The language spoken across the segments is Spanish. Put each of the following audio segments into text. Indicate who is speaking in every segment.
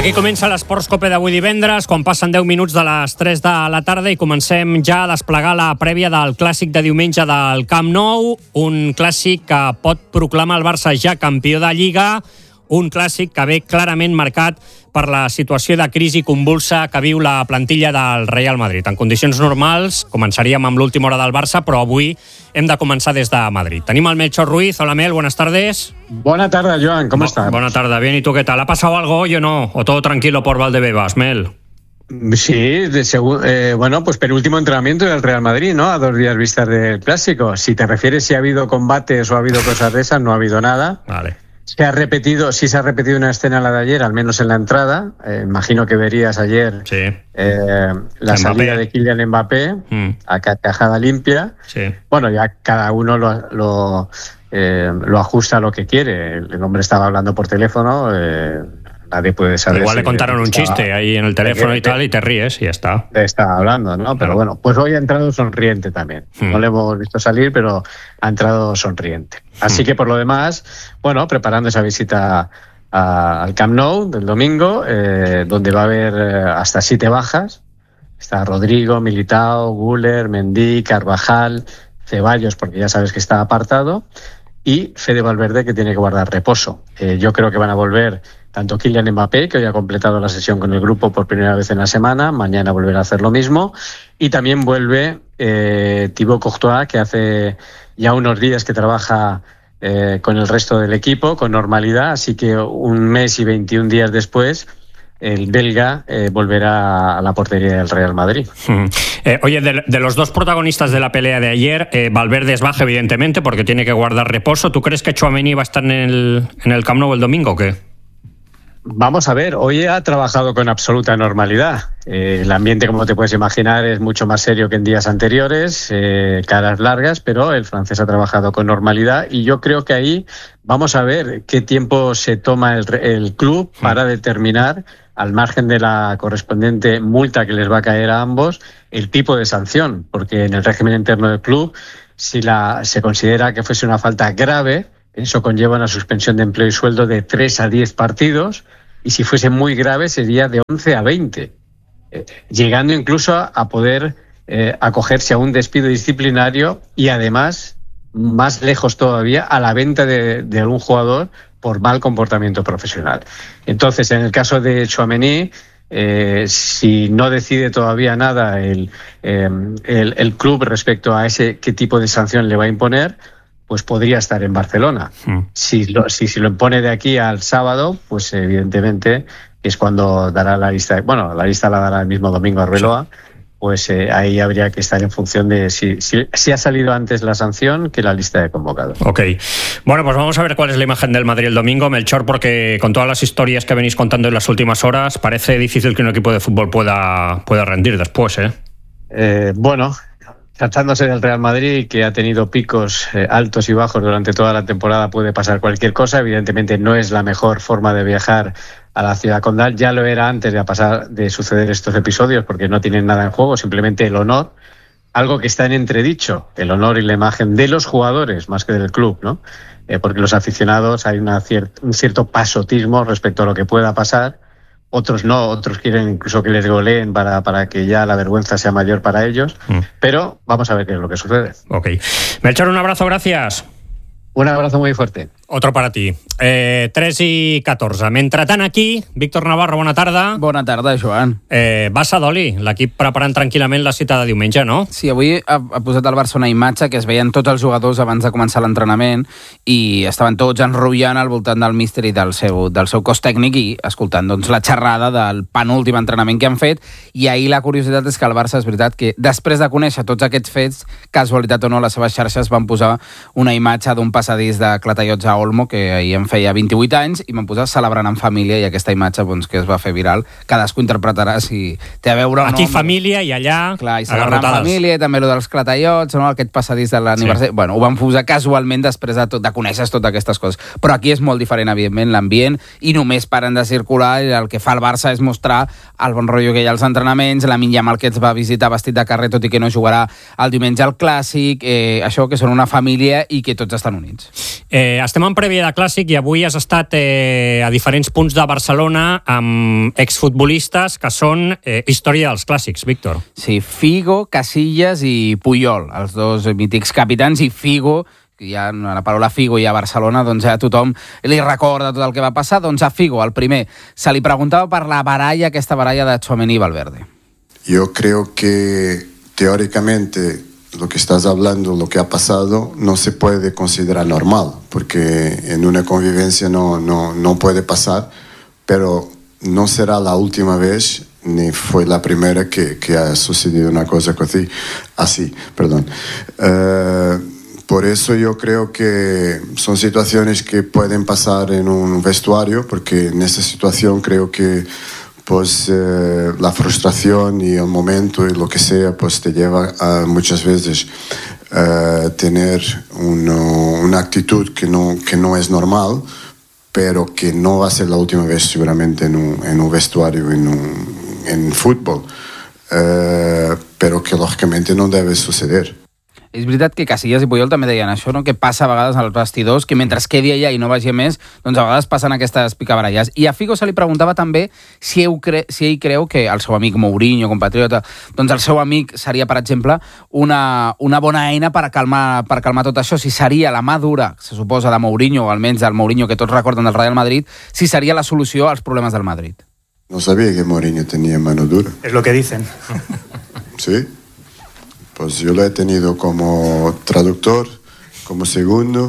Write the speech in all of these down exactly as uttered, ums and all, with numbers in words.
Speaker 1: Aquí comença l'Esports Cope d'avui divendres, quan passen deu minuts de les tres de la tarda i comencem ja a desplegar la prèvia del clàssic de diumenge del Camp Nou, un clàssic que pot proclamar el Barça ja campió de Lliga, un clàssic que ve clarament marcat per la situació de crisi convulsa que viu la plantilla del Real Madrid. En condicions normals, començaríem amb l'última hora del Barça, però avui hem de començar des de Madrid. Tenim el Melchor Ruiz. Hola, Mel, buenas tardes.
Speaker 2: Buena tarde, Joan, ¿cómo estás?
Speaker 1: Buena tarde, bien, ¿y tú qué tal? ¿Ha pasado algo hoy o no? ¿O todo tranquilo por Valdebebas, Mel?
Speaker 2: Sí, de segu- eh, bueno, pues penúltimo entrenamiento del Real Madrid, ¿no? A dos días vistas del Clásico. Si te refieres si ha habido combates o ha habido cosas de esas, no ha habido nada.
Speaker 1: Vale.
Speaker 2: Se ha repetido, sí se ha repetido una escena la de ayer, al menos en la entrada. Eh, imagino que verías ayer
Speaker 1: sí.
Speaker 2: eh, la
Speaker 1: Mbappé.
Speaker 2: salida de Kylian Mbappé mm. a cajada limpia.
Speaker 1: Sí.
Speaker 2: Bueno, ya cada uno lo, lo, eh, lo ajusta a lo que quiere. El hombre estaba hablando por teléfono, eh, nadie puede saber.
Speaker 1: Igual
Speaker 2: si
Speaker 1: le contaron un
Speaker 2: estaba,
Speaker 1: chiste ahí en el teléfono y tal, y te ríes y ya está.
Speaker 2: Estaba hablando, ¿no? Pero
Speaker 1: claro.
Speaker 2: Bueno, pues hoy ha entrado sonriente también. Hmm. No le hemos visto salir, pero ha entrado sonriente. Así hmm. que por lo demás, bueno, preparando esa visita a, al Camp Nou del domingo, eh, donde va a haber eh, hasta siete bajas. Está Rodrigo, Militao, Güler, Mendy, Carvajal, Ceballos, porque ya sabes que está apartado, y Fede Valverde, que tiene que guardar reposo. Eh, yo creo que van a volver tanto Kylian Mbappé, que hoy ha completado la sesión con el grupo por primera vez en la semana, mañana volverá a hacer lo mismo, y también vuelve eh, Thibaut Courtois, que hace ya unos días que trabaja eh, con el resto del equipo, con normalidad, así que un mes y veintiún días después, el belga eh, volverá a la portería del Real Madrid.
Speaker 1: Mm. Eh, oye, de, de los dos protagonistas de la pelea de ayer, eh, Valverde es baja, evidentemente, porque tiene que guardar reposo. ¿Tú crees que Tchouaméni va a estar en el, en el Camp Nou el domingo o qué?
Speaker 2: Vamos a ver, hoy ha trabajado con absoluta normalidad. Eh, el ambiente, como te puedes imaginar, es mucho más serio que en días anteriores, eh, caras largas, pero el francés ha trabajado con normalidad y yo creo que ahí vamos a ver qué tiempo se toma el, el club para determinar, al margen de la correspondiente multa que les va a caer a ambos, el tipo de sanción, porque en el régimen interno del club, si la se considera que fuese una falta grave, eso conlleva una suspensión de empleo y sueldo de tres a diez partidos, y si fuese muy grave sería de once a veinte, eh, llegando incluso a, a poder eh, acogerse a un despido disciplinario y además, más lejos todavía, a la venta de, de algún jugador por mal comportamiento profesional. Entonces, en el caso de Tchouaméni, eh, si no decide todavía nada el, eh, el, el club respecto a ese qué tipo de sanción le va a imponer, pues podría estar en Barcelona. Mm. Si, lo, si, si lo impone de aquí al sábado, pues evidentemente es cuando dará la lista. Bueno, la lista la dará el mismo domingo a Arbeloa, sí. Pues eh, ahí habría que estar en función de si, si, si ha salido antes la sanción que la lista de convocados.
Speaker 1: Ok. Bueno, pues vamos a ver cuál es la imagen del Madrid el domingo, Melchor, porque con todas las historias que venís contando en las últimas horas, parece difícil que un equipo de fútbol pueda, pueda rendir después, ¿eh?
Speaker 2: Eh, bueno... Tratándose del Real Madrid, que ha tenido picos eh, altos y bajos durante toda la temporada, puede pasar cualquier cosa. Evidentemente no es la mejor forma de viajar a la ciudad condal. Ya lo era antes de pasar de suceder estos episodios, porque no tienen nada en juego, simplemente el honor, algo que está en entredicho, el honor y la imagen de los jugadores más que del club, ¿no? Eh, porque los aficionados hay una cier- un cierto pasotismo respecto a lo que pueda pasar. Otros no, otros quieren incluso que les goleen para, para que ya la vergüenza sea mayor para ellos. Mm. Pero vamos a ver qué es lo que sucede.
Speaker 1: Ok. Melchor, un abrazo, gracias.
Speaker 2: Un abrazo muy fuerte.
Speaker 1: Otro para ti. Eh, tres i catorze. Mentrestant aquí, Víctor Navarro, bona tarda.
Speaker 3: Bona tarda, Joan.
Speaker 1: Eh, Barça d'Oli, l'equip preparant tranquil·lament la cita de diumenge, no?
Speaker 3: Sí, avui ha, ha posat el Barça una imatge que es veien tots els jugadors abans de començar l'entrenament i estaven tots enrotllant al voltant del míster i del seu, del seu cos tècnic i escoltant doncs, la xerrada del penúltim entrenament que han fet. I ahir la curiositat és que el Barça, és veritat que després de conèixer tots aquests fets, casualitat o no, les seves xarxes van posar una imatge d'un passadís de clatallots a Olmo, que ahir en feia vint-i-vuit anys, i van posar celebrant en família, i aquesta imatge doncs, que es va fer viral, cadascú interpretarà si té a veure o no.
Speaker 1: Aquí família i allà
Speaker 3: clar, i celebrant en família, i també el dels clatallots, no? Aquest passadís de l'aniversari. Sí. Bueno, ho van posar casualment després de, tot, de conèixer totes aquestes coses. Però aquí és molt diferent, evidentment, l'ambient, i només paren de circular, i el que fa el Barça és mostrar el bon rotllo que hi ha als entrenaments, la Yamal que els va visitar vestit de carrer, tot i que no jugarà el diumenge al Clàssic, eh, això que són una família i que tots estan units. anys.
Speaker 1: Eh, estem en prèvia de Clàssic i avui has estat eh, a diferents punts de Barcelona amb exfutbolistes que són eh, història dels Clàssics, Víctor.
Speaker 3: Sí, Figo, Casillas i Puyol, els dos mítics capitans, i Figo, ja la paraula Figo i a Barcelona, doncs a tothom li recorda tot el que va passar. Doncs a Figo, el primer, se li preguntava per la baralla, aquesta baralla de Tchouaméni i Valverde.
Speaker 4: Yo creo que teóricamente lo que estás hablando, lo que ha pasado, no se puede considerar normal, porque en una convivencia no, no, no puede pasar, pero no será la última vez ni fue la primera que, que ha sucedido una cosa así. así perdón. Uh, por eso yo creo que son situaciones que pueden pasar en un vestuario, porque en esta situación creo que pues eh, la frustración y el momento y lo que sea pues te lleva a muchas veces uh, tener uno, una actitud que no, que no es normal, pero que no va a ser la última vez seguramente en un, en un vestuario, en, un, en fútbol, uh, pero que lógicamente no debe suceder.
Speaker 3: És veritat que Casillas i Puyol també deien això, no? Que passa a vegades als vestidors, que mentre es quedi allà i no vagi més, doncs a vegades passen aquestes picabaralles. I a Figo se li preguntava també si ell, cre si ell creu que el seu amic Mourinho, compatriota, doncs el seu amic seria, per exemple, una, una bona eina per calmar, per calmar tot això, si seria la mà dura, se suposa, de Mourinho, o almenys del Mourinho que tots recorden del Real Madrid, si seria la solució als problemes del Madrid.
Speaker 4: No sabía que Mourinho tenía mano dura.
Speaker 5: Es lo que dicen.
Speaker 4: Sí. Pues yo lo he tenido como traductor, como segundo,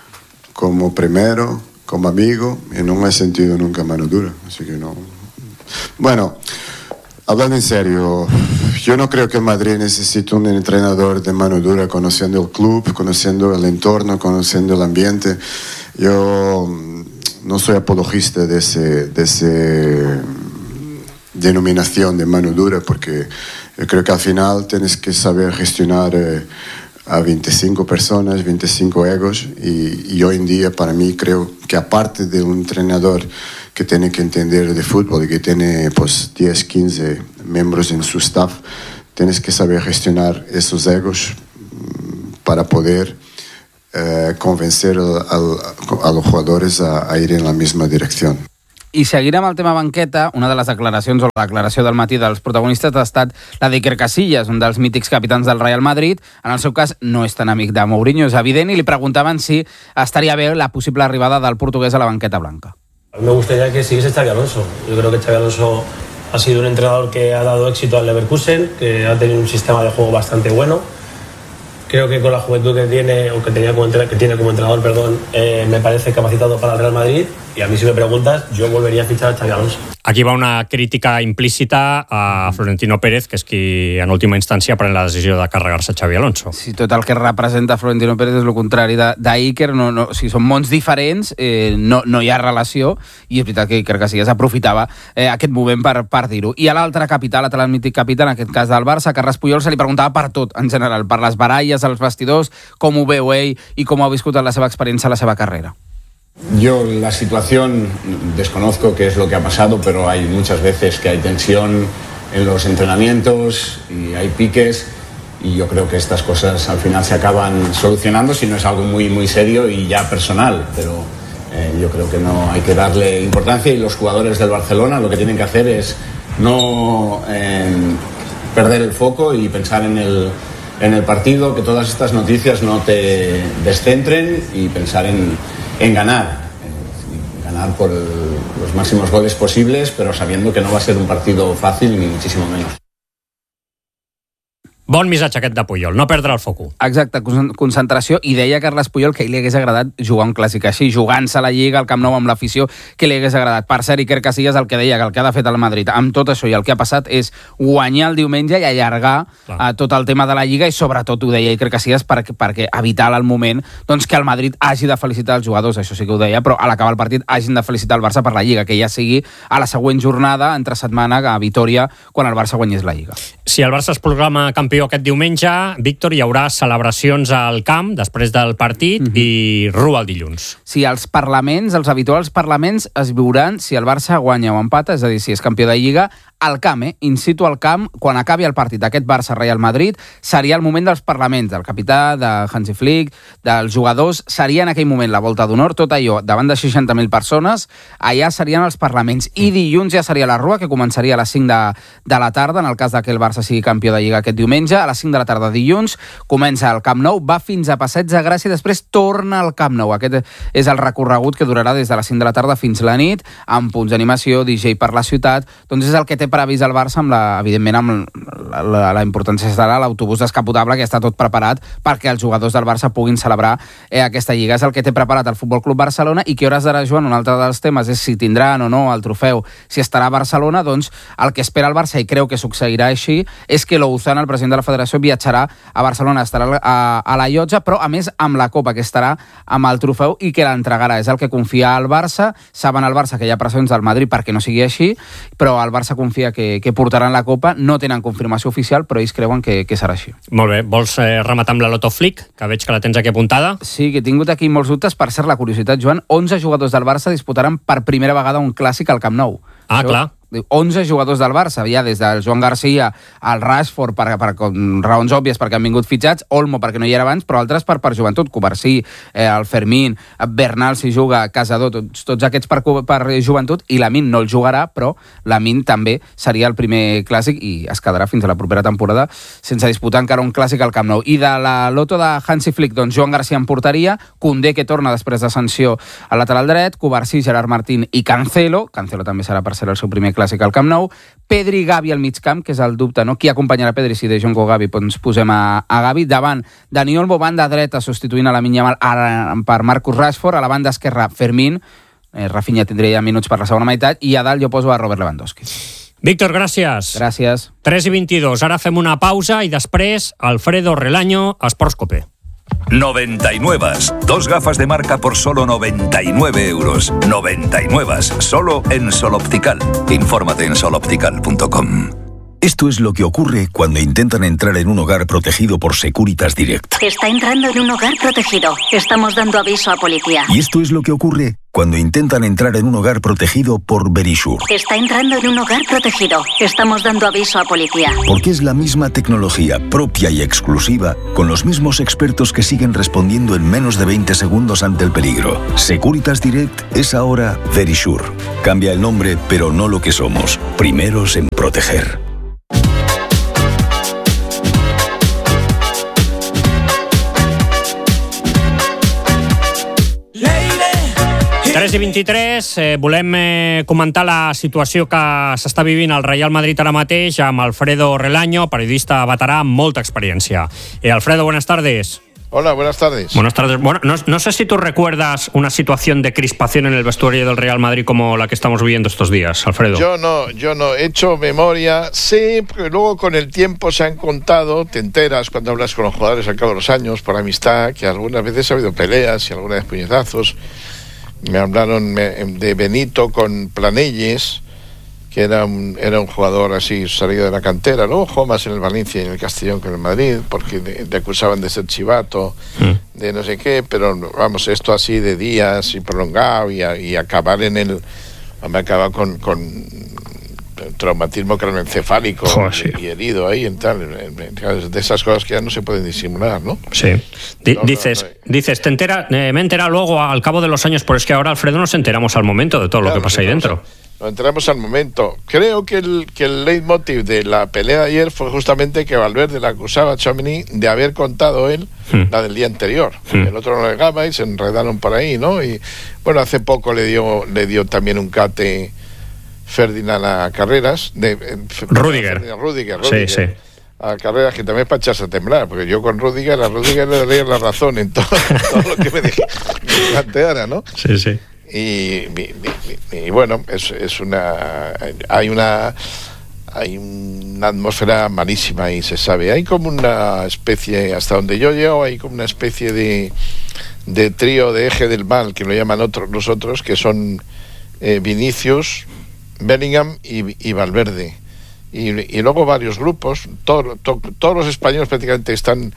Speaker 4: como primero, como amigo, y no me he sentido nunca mano dura, así que no. Bueno, hablando en serio, yo no creo que Madrid necesite un entrenador de mano dura, conociendo el club, conociendo el entorno, conociendo el ambiente. Yo no soy apologista de ese, de ese denominación de mano dura, porque yo creo que al final tienes que saber gestionar eh, a veinticinco personas, veinticinco egos, y, y hoy en día para mí creo que aparte de un entrenador que tiene que entender de fútbol y que tiene pues diez, quince miembros en su staff, tienes que saber gestionar esos egos para poder eh, convencer al, al, a los jugadores a, a ir en la misma dirección.
Speaker 3: I seguint amb el tema banqueta, una de les declaracions o la declaració del matí dels protagonistes ha estat la d'Iker Casillas, un dels mítics capitans del Real Madrid. En el seu cas, no és tan amic de Mourinho, és evident, i li preguntaven si estaria bé la possible arribada del portugués a la banqueta blanca.
Speaker 6: Me gustaría que siguiese Xabi Alonso. Yo creo que Xabi Alonso ha sido un entrenador que ha dado éxito al Leverkusen, que ha tenido un sistema de juego bastante bueno. Creo que con la juventud que tiene, o que, tenía como, que tiene como entrenador, perdón, eh, me parece capacitado para el Real Madrid. Y a mí, si me preguntas, yo volvería a fichar a Xabi Alonso.
Speaker 1: Aquí va una crítica implícita a Florentino Pérez, que és qui en última instància pren la decisió de carregar-se Xabi Alonso.
Speaker 3: Sí, tot el que representa Florentino Pérez és el contrari d'Iker. No, no, o sigui, són mons diferents, eh, no, no hi ha relació, i és veritat que Iker Casillas aprofitava eh, aquest moment per, per dir-ho. I a l'altre capital, a l'mític capità, en aquest cas del Barça, Carles Puyol, se li preguntava per tot, en general, per les baralles als vestidors, com ho veu ell i com ha viscut en la seva experiència, la seva carrera.
Speaker 7: Yo la situación desconozco qué es lo que ha pasado, pero hay muchas veces que hay tensión en los entrenamientos y hay piques, y yo creo que estas cosas al final se acaban solucionando si no es algo muy muy serio y ya personal, pero eh, yo creo que no hay que darle importancia, y los jugadores del Barcelona lo que tienen que hacer es no eh, perder el foco y pensar en el en el partido, que todas estas noticias no te descentren, y pensar en en ganar, eh, ganar por el, los máximos goles posibles, pero sabiendo que no va a ser un partido fácil, ni muchísimo menos.
Speaker 1: Bon missatge aquest de Puyol, no perdre el foco.
Speaker 3: Exacte, concentració, i deia Carles Puyol que ell li hagués agradat jugar un clàssic així, jugant-se a la Lliga, al Camp Nou amb l'afició, que li hagués agradat. Per cert, Iker Casillas el que deia, que el que ha de fer el Madrid amb tot això i el que ha passat és guanyar el diumenge i allargar uh, tot el tema de la Lliga, i sobretot ho deia Iker Casillas perquè, perquè evitar el moment doncs, que el Madrid hagi de felicitar els jugadors, això sí que ho deia, però a l'acabar el partit hagin de felicitar el Barça per la Lliga, que ja sigui a la següent jornada, entre setmana, a Vitòria, quan el Barça guanyés la Lliga.
Speaker 1: Si el Barça es programa campió aquest diumenge, Víctor, hi haurà celebracions al camp després del partit mm-hmm. i rua el dilluns.
Speaker 3: Sí, els parlaments, els habituals parlaments es viuran si el Barça guanya o empata, és a dir, si és campió de Lliga, al camp, eh? in situ al camp, quan acabi el partit d'aquest Barça-Real Madrid, seria el moment dels parlaments, del capità, de Hansi Flick, dels jugadors, seria en aquell moment la volta d'honor, tot allò, davant de seixanta mil persones, allà serien els parlaments. I dilluns ja seria la Rua, que començaria a les cinc de, de la tarda, en el cas que el Barça sigui campió de Lliga aquest diumenge, a les cinc de la tarda dilluns, comença al Camp Nou, va fins a Passeig de Gràcia i després torna al Camp Nou. Aquest és el recorregut que durarà des de les cinc de la tarda fins la nit, amb punts d'animació, D J per la ciutat. Doncs és el que té previst el Barça, amb la, evidentment amb la, la, la importància serà l'autobús descapotable, que està tot preparat perquè els jugadors del Barça puguin celebrar eh, aquesta Lliga. És el que té preparat el Futbol Club Barcelona. I que hores d'ara, Joan, un altre dels temes és si tindran o no el trofeu, si estarà a Barcelona. Doncs el que espera el Barça, i creu que succeirà així, és que Louzana, el president de la federació, viatjarà a Barcelona, estarà a, a la llotja, però a més amb la Copa, que estarà amb el trofeu i que l'entregarà. És el que confia al Barça. Saben al Barça que hi ha pressions del Madrid perquè no sigui així, però el Barça confia que, que portaran la Copa. No tenen confirmació oficial, però ells creuen que, que serà així.
Speaker 1: Molt bé. Vols eh, rematar amb la Loto Flick, que veig que la tens aquí apuntada?
Speaker 3: Sí, que he tingut aquí molts dubtes. Per cert, la curiositat, Joan, onze jugadors del Barça disputaran per primera vegada un clàssic al Camp Nou.
Speaker 1: Ah,
Speaker 3: Això,
Speaker 1: clar.
Speaker 3: onze jugadors del Barça, ja des del Joan Garcia al Rashford, per, per, per raons òbvies perquè han vingut fitxats, Olmo perquè no hi era abans, però altres per, per joventut, Covarsí, eh, el Fermín, Bernal si juga, Casador, tots, tots aquests per, per joventut, i Lamine no el jugarà, però Lamine també seria el primer clàssic i es quedarà fins a la propera temporada sense disputar encara un clàssic al Camp Nou. I de la Loto de Hansi Flick, doncs Joan Garcia en porteria, Koundé, que torna després de sanció al lateral dret, Covarsí, Gerard Martín i Cancelo. Cancelo també serà per ser el seu primer clàssic al Camp Nou, Pedri i Gavi al mig camp, que és el dubte, no? Qui acompanyarà Pedri? Si De Jong o Gavi, doncs posem a, a Gavi. Davant, Dani Olmo, banda dreta, substituint a Lamine Yamal per Marcus Rashford. A la banda esquerra, Fermín. Eh, Rafinha tindria ja minuts per la segona meitat. I a dalt jo poso a Robert Lewandowski.
Speaker 1: Víctor, gràcies.
Speaker 3: Gràcies.
Speaker 1: tres i vint-i-dos. Ara fem una pausa i després Alfredo Relaño, Esports Cope.
Speaker 5: noventa y nueve. Dos gafas de marca por solo noventa y nueve euros. noventa y nueve. Solo en Sol Optical. Infórmate en sol optical punto com. Esto es lo que ocurre cuando intentan entrar en un hogar protegido por Securitas Direct.
Speaker 8: Está entrando en un hogar protegido. Estamos dando aviso a policía.
Speaker 5: Y esto es lo que ocurre cuando intentan entrar en un hogar protegido por Verisure.
Speaker 8: Está entrando en un hogar protegido. Estamos dando aviso a policía.
Speaker 5: Porque es la misma tecnología propia y exclusiva, con los mismos expertos que siguen respondiendo en menos de veinte segundos ante el peligro. Securitas Direct es ahora Verisure. Cambia el nombre, pero no lo que somos. Primeros en proteger.
Speaker 1: tres i vint-i-tres, eh, volem eh, comentar la situació que s'està vivint al Real Madrid ara mateix amb Alfredo Relaño, periodista veterà amb molta experiència. Eh, Alfredo, buenas tardes.
Speaker 9: Hola, buenas tardes.
Speaker 1: Buenas tardes. Bueno, no, no sé si tú recuerdas una situación de crispación en el vestuario del Real Madrid como la que estamos viviendo estos días, Alfredo.
Speaker 9: Yo no, yo no. He hecho memoria. Sí, porque luego con el tiempo se han contado, te enteras cuando hablas con los jugadores al cabo de los años, por amistad, que algunas veces ha habido peleas y algunas vez puñetazos. Me hablaron de Benito con Planelles, que era un, era un jugador así salido de la cantera. Luego jugó más en el Valencia y en el Castellón que en el Madrid, porque le acusaban de ser chivato, mm. de no sé qué, pero vamos, esto así de días y prolongado y, a, y acabar en el... Me acaba con, con traumatismo craneoencefálico oh, sí. y herido ahí y tal, de esas cosas que ya no se pueden disimular, ¿no?
Speaker 1: Sí. D-
Speaker 9: no,
Speaker 1: dices,
Speaker 9: no, no.
Speaker 1: dices, te entera, eh, me he enterado luego al cabo de los años, pero es que ahora, Alfredo, nos enteramos al momento de todo claro, lo que pasa ahí dentro.
Speaker 9: Nos enteramos al momento. Creo que el, que el leitmotiv de la pelea de ayer fue justamente que Valverde le acusaba a Tchouaméni de haber contado él hmm. la del día anterior. Hmm. El otro no le negaba y se enredaron por ahí, ¿no? Y bueno, hace poco le dio, le dio también un cate Ferdinand a Carreras de
Speaker 1: Rüdiger.
Speaker 9: Rüdiger, Rüdiger
Speaker 1: sí, sí.
Speaker 9: a Carreras, que también es para echarse a temblar, porque yo con Rüdiger a Rüdiger le daría la razón en todo, todo lo que me, dije, me planteara, ¿no?
Speaker 1: Sí, sí.
Speaker 9: Y, y, y, y bueno, es, es una hay una hay una atmósfera malísima y se sabe, hay como una especie, hasta donde yo llego, hay como una especie de de trío de eje del mal, que lo llaman otros los otros, que son eh, Vinicius, Bellingham y, y Valverde, y, y luego varios grupos, todo, to, todos los españoles prácticamente están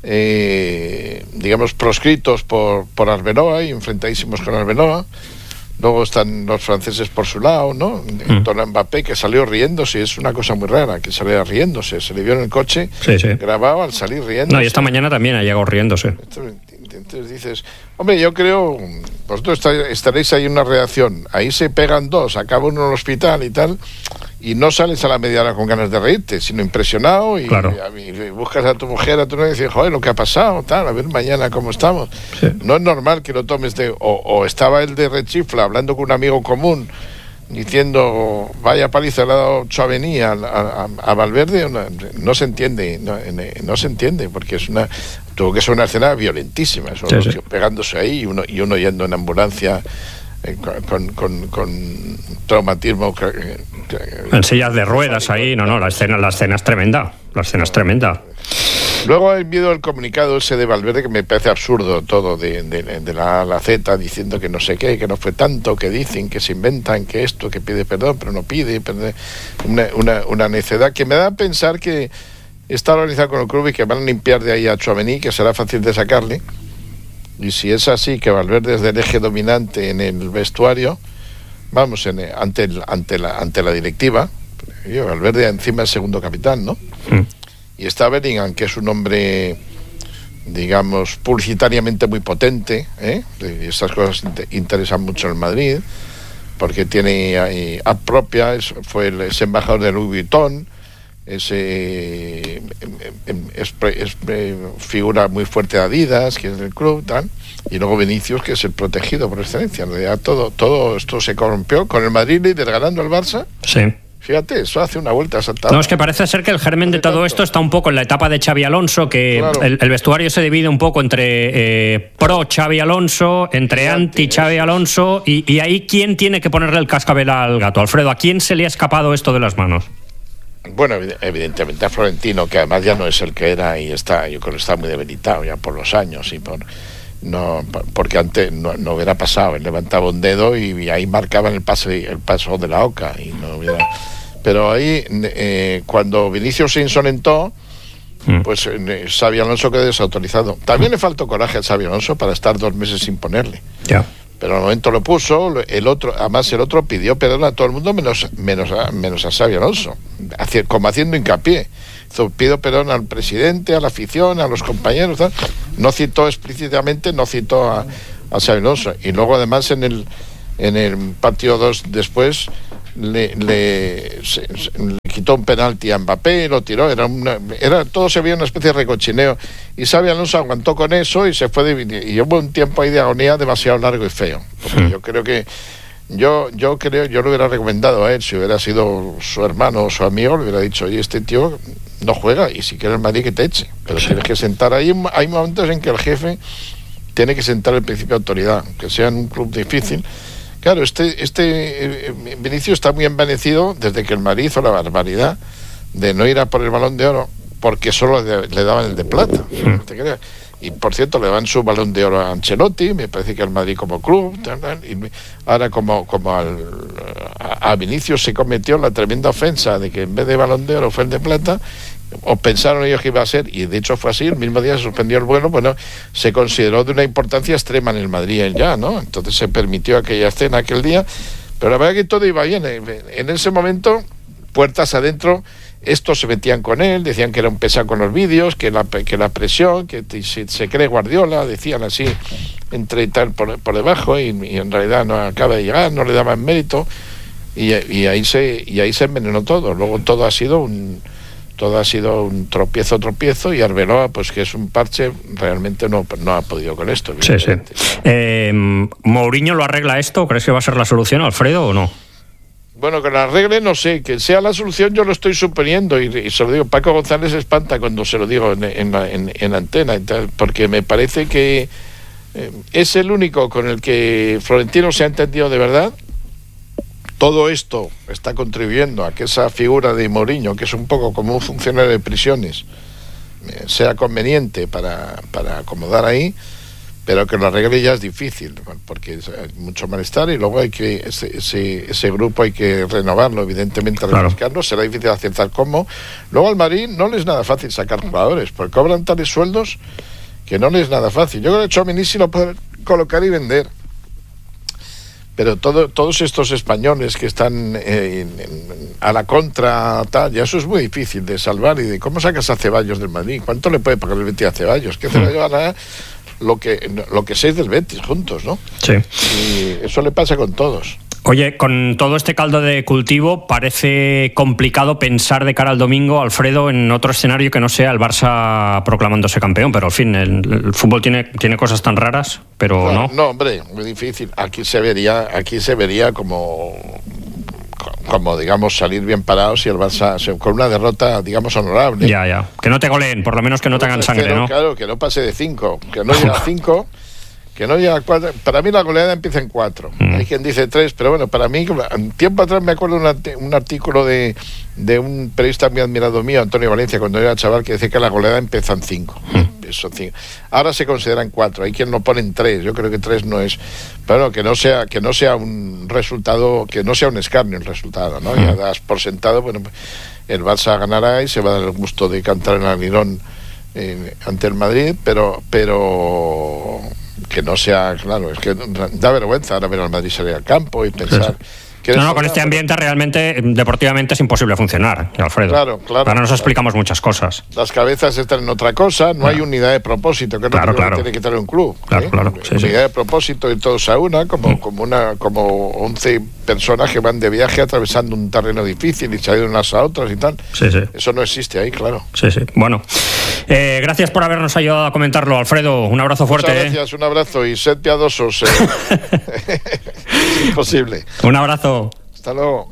Speaker 9: eh, digamos proscritos por, por Arbeloa y enfrentadísimos con Arbeloa, Luego están los franceses por su lado, ¿no? Mm. Don Mbappé, que salió riéndose, es una cosa muy rara, que saliera riéndose, se le vio en el coche,
Speaker 1: sí, sí.
Speaker 9: grabado al salir riéndose.
Speaker 1: No, y esta mañana también ha llegado riéndose.
Speaker 9: Entonces dices, hombre, yo creo, vosotros estaréis ahí en una reacción, ahí se pegan dos, acaba uno en el hospital y tal, y no sales a la media hora con ganas de reírte, sino impresionado, y,
Speaker 1: claro.
Speaker 9: y, y buscas a tu mujer, a tu novia, y dices, joder, lo que ha pasado, tal, a ver mañana cómo estamos. Sí. No es normal que lo tomes de... O, o estaba el de Rechifla hablando con un amigo común, diciendo, vaya paliza le ha dado Tchouaméni a, a, a Valverde, no, no se entiende, no, no se entiende, porque es una... Tuvo que ser una escena violentísima, son sí, los sí. pegándose ahí y uno, y uno yendo en ambulancia eh, con, con, con traumatismo. Que, que,
Speaker 1: en sillas de ruedas ahí, no, no, la escena, la escena es tremenda, la escena es tremenda.
Speaker 9: Luego he enviado el comunicado ese de Valverde, que me parece absurdo todo, de, de, de la A a la Z, diciendo que no sé qué, que no fue tanto, que dicen, que se inventan, que esto, que pide perdón, pero no pide, perdón, una, una, una necedad que me da a pensar que está organizado con el club y que van a limpiar de ahí a Tchouaméni, que será fácil de sacarle. Y si es así, que Valverde es del eje dominante en el vestuario, vamos, en, ante, el, ante, la, ante la directiva, yo, Valverde encima es segundo capitán, ¿no? Mm. Y está Bellingham, que es un hombre, digamos, publicitariamente muy potente, ¿eh? Y estas cosas interesan mucho en Madrid, porque tiene ahí ad propia, es, fue el es embajador de Louis Vuitton, es, eh, es, es, es figura muy fuerte de Adidas, que es del club, tal, y luego Vinicius, que es el protegido por excelencia. En realidad todo, todo esto se corrompió con el Madrid líder ganando al Barça.
Speaker 1: Sí.
Speaker 9: Fíjate, eso hace una vuelta saltada.
Speaker 1: No, es que parece ser que el germen de todo esto está un poco en la etapa de Xavi Alonso, que claro. el, el vestuario se divide un poco entre eh, pro Xavi Alonso, entre anti Xavi Alonso, y, y ahí ¿quién tiene que ponerle el cascabel al gato? Alfredo, ¿a quién se le ha escapado esto de las manos?
Speaker 9: Bueno, evidentemente a Florentino, que además ya no es el que era y está, yo creo que está muy debilitado ya por los años y por... No, porque antes no, no hubiera pasado, él levantaba un dedo y, y ahí marcaban el paso, el paso de la oca y no hubiera... Pero ahí eh, cuando Vinicius se insolentó, mm. pues eh, Xavi Alonso quedó desautorizado. También mm. le faltó coraje a Xavi Alonso para estar dos meses sin ponerle.
Speaker 1: Ya.
Speaker 9: Pero al momento lo puso, el otro, además el otro pidió perdón a todo el mundo menos, menos, a, menos a Xavi Alonso, haci, como haciendo hincapié. Pido perdón al presidente, a la afición, a los compañeros, tal. No citó explícitamente, no citó a, a Xavi Alonso. Y luego además en el en el partido dos después le, le, se, se, le quitó un penalti a Mbappé, lo tiró, era una, era todo se veía una especie de recochineo. Y Xavi Alonso aguantó con eso y se fue de, y hubo un tiempo ahí de agonía demasiado largo y feo. Porque yo creo que Yo, yo creo, yo le hubiera recomendado a él, si hubiera sido su hermano o su amigo, le hubiera dicho, oye, este tío no juega y si quiere el Madrid que te eche, pero sí. Tienes que sentar ahí. Hay momentos en que el jefe tiene que sentar el principio de autoridad, aunque sea en un club difícil. Claro, este, este eh, Vinicius está muy envanecido desde que el Madrid hizo la barbaridad de no ir a por el Balón de Oro porque solo le, le daban el de plata. Sí. ¿Te crees? Y por cierto, le dan su Balón de Oro a Ancelotti, me parece que al Madrid como club, tal, tal, y ahora como, como al, a, a Vinicius se cometió la tremenda ofensa de que en vez de Balón de Oro fue el de plata, o pensaron ellos que iba a ser, y de hecho fue así, el mismo día se suspendió el vuelo, bueno, se consideró de una importancia extrema en el Madrid ya, ¿no? Entonces se permitió aquella escena aquel día, pero la verdad que todo iba bien. En ese momento, puertas adentro, estos se metían con él, decían que era un pesado con los vídeos, que la, que la presión, que se, se cree Guardiola, decían así, entre y tal por, por debajo, y, y en realidad no acaba de llegar, no le daban mérito, y, y ahí se y ahí se envenenó todo. Luego todo ha sido un todo ha sido un tropiezo, tropiezo, y Arbeloa, pues que es un parche, realmente no, no ha podido con esto.
Speaker 1: Sí, sí. Eh, ¿Mourinho lo arregla esto? ¿Crees que va a ser la solución, Alfredo, o no?
Speaker 9: Bueno, que la arregle, no sé, que sea la solución yo lo estoy suponiendo, y, y se lo digo, Paco González se espanta cuando se lo digo en, en, en, en antena, porque me parece que eh, es el único con el que Florentino se ha entendido de verdad. Todo esto está contribuyendo a que esa figura de Mourinho, que es un poco como un funcionario de prisiones, eh, sea conveniente para, para acomodar ahí. Pero que lo arregle ya es difícil, porque hay mucho malestar, y luego hay que ese, ese, ese grupo hay que renovarlo, evidentemente, refrescarlo. Claro. Será difícil acertar cómo. Luego al Madrid no le es nada fácil sacar jugadores, porque cobran tales sueldos que no le es nada fácil. Yo creo que Tchouaméni sí lo puede colocar y vender, pero todo, todos estos españoles que están eh, en, en, a la contra, tal, ya eso es muy difícil de salvar. Y de cómo sacas a Ceballos del Madrid, ¿cuánto le puede pagar el Betis a Ceballos? Que Ceballos gana lo que, lo que seis del Betis juntos, ¿no?
Speaker 1: Sí.
Speaker 9: Y eso le pasa con todos.
Speaker 1: Oye, con todo este caldo de cultivo, parece complicado pensar de cara al domingo, Alfredo, en otro escenario que no sea el Barça proclamándose campeón, pero al fin, el, el fútbol tiene, tiene cosas tan raras, pero no.
Speaker 9: No, no, hombre, muy difícil. Aquí se vería, aquí se vería como, como digamos, salir bien parados y el Barça con una derrota, digamos, honorable.
Speaker 1: Ya, ya. Que no te goleen, por lo menos que no te hagan sangre,
Speaker 9: pero,
Speaker 1: ¿no?
Speaker 9: Claro, que no pase de cinco, que no llegue a cinco. Que no llega a cuatro. Para mí la goleada empieza en cuatro. Mm. Hay quien dice tres, pero bueno, para mí, tiempo atrás me acuerdo un, un artículo de, de un periodista muy admirado mío, Antonio Valencia, cuando era chaval, que decía que la goleada empieza en cinco. Mm. Eso, cinco. Ahora se consideran cuatro. Hay quien lo pone en tres. Yo creo que tres no es. Pero bueno, que no sea, que no sea un resultado, que no sea un escarnio el resultado, ¿no? Mm. Ya das por sentado, bueno, el Barça ganará y se va a dar el gusto de cantar en el Almirón eh, ante el Madrid, pero, pero que no sea, claro, es que da vergüenza ahora ver al Madrid salir al campo y pensar...
Speaker 1: No, no, con este ambiente realmente, deportivamente es imposible funcionar, Alfredo.
Speaker 9: Claro, claro.
Speaker 1: Ahora nos
Speaker 9: claro.
Speaker 1: explicamos muchas cosas.
Speaker 9: Las cabezas están en otra cosa, no claro. hay unidad de propósito, que es
Speaker 1: claro,
Speaker 9: lo que
Speaker 1: claro.
Speaker 9: tiene que tener un club.
Speaker 1: Claro,
Speaker 9: ¿eh?
Speaker 1: claro. Sí,
Speaker 9: unidad
Speaker 1: sí.
Speaker 9: de propósito y todos a una, como, mm. como una como once personas que van de viaje atravesando un terreno difícil y saliendo unas a otras y tal.
Speaker 1: Sí, sí.
Speaker 9: Eso no existe ahí, claro.
Speaker 1: Sí, sí. Bueno, eh, gracias por habernos ayudado a comentarlo, Alfredo. Un abrazo fuerte.
Speaker 9: Muchas gracias,
Speaker 1: eh.
Speaker 9: un abrazo y sed piadosos. Eh. Si es posible.
Speaker 1: Un abrazo.
Speaker 9: Hasta luego.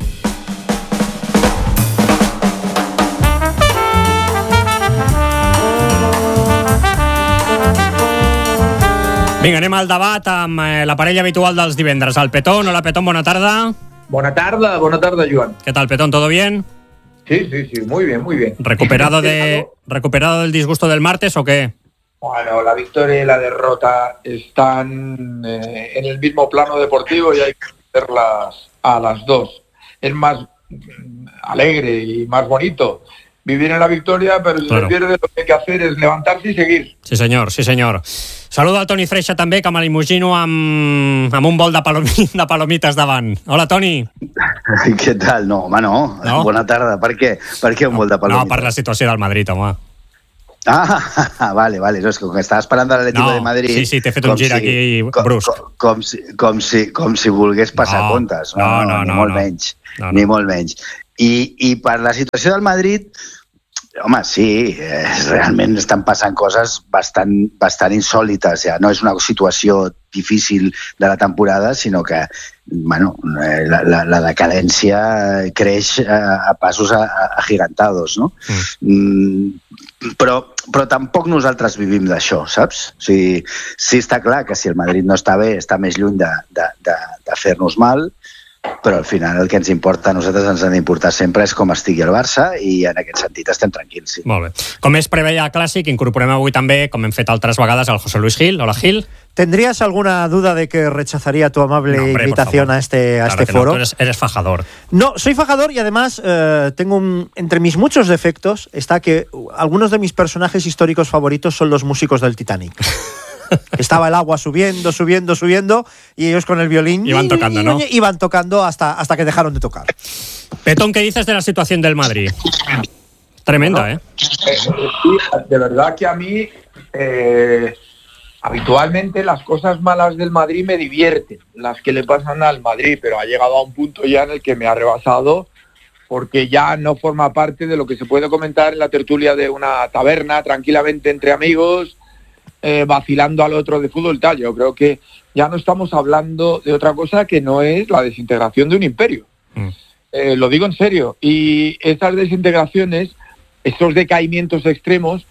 Speaker 1: Vinga, anem al debat amb la parella habitual dels divendres. El Petón. Hola, Petón, bona tarda.
Speaker 10: Buena tarde, buena tarde, Joan.
Speaker 1: ¿Qué tal, Petón? ¿Todo bien?
Speaker 10: Sí, sí, sí, muy bien, muy bien.
Speaker 1: ¿Recuperado, de, ¿recuperado del disgusto del martes o qué?
Speaker 10: Bueno, la victoria y la derrota están eh, en el mismo plano deportivo y hay que verlas a las dos. Es más alegre y más bonito vivir en la victoria, pero si claro. se pierde, lo que hay que hacer es levantarse y seguir.
Speaker 1: Sí, senyor, sí, senyor. Saludo al Toni Freixa també, que me l'imagino amb, amb un bol de, palomi, de palomites davant. Hola, Toni.
Speaker 11: Què tal? No, home, no. no. Bona tarda. Per què? Per què un bol de palomites?
Speaker 1: No, per la situació del Madrid, home.
Speaker 11: Ah, vale, vale. No, és que com que estava esperant l'Atlético
Speaker 1: no,
Speaker 11: de Madrid...
Speaker 1: Sí, sí, t'he fet un gir si, aquí brusc.
Speaker 11: Com, com, si, com, si, com si volgués passar
Speaker 1: no,
Speaker 11: comptes. No,
Speaker 1: no, no,
Speaker 11: no, ni
Speaker 1: no,
Speaker 11: molt
Speaker 1: no.
Speaker 11: menys.
Speaker 1: No, no.
Speaker 11: Ni molt menys. I, I per la situació del Madrid... Home, sí, eh, realment estan passant coses bastant, bastant insòlites. Ja. No és una situació difícil de la temporada, sinó que bueno, la, la, la decadència creix a, a passos agigantados, no? Mm. Mm, però, però tampoc nosaltres vivim d'això, saps? O sigui, sí està clar que si el Madrid no està bé, està més lluny de, de, de, de fer-nos mal, però al final el que ens importa a nosaltres ens ha d'importar sempre és com estigui el Barça i en aquest sentit estem tranquils. Sí.
Speaker 1: Molt bé. Com és preveia el Clàssic, incorporem avui també, com hem fet altres vegades, al José Luis Gil. Hola, Gil.
Speaker 12: ¿Tendrías alguna duda de que rechazaría tu amable no, hombre, invitación a este, a
Speaker 1: claro
Speaker 12: este foro?
Speaker 1: No, tú eres, eres fajador.
Speaker 12: No, soy fajador y además eh, tengo un, entre mis muchos defectos está que algunos de mis personajes históricos favoritos son los músicos del Titanic. Estaba el agua subiendo, subiendo, subiendo y ellos con el violín
Speaker 1: iban tocando, ¿no?
Speaker 12: Iban tocando hasta, hasta que dejaron de tocar.
Speaker 1: Petón, ¿qué dices de la situación del Madrid? Tremenda, bueno, ¿eh?
Speaker 10: ¿eh? De verdad que a mí eh, habitualmente las cosas malas del Madrid me divierten, las que le pasan al Madrid, pero ha llegado a un punto ya en el que me ha rebasado porque ya no forma parte de lo que se puede comentar en la tertulia de una taberna, tranquilamente entre amigos, Eh, vacilando al otro de fútbol y tal. Yo creo que ya no estamos hablando de otra cosa que no es la desintegración de un imperio. Mm. Eh, lo digo en serio. Y esas desintegraciones, esos decaimientos extremos,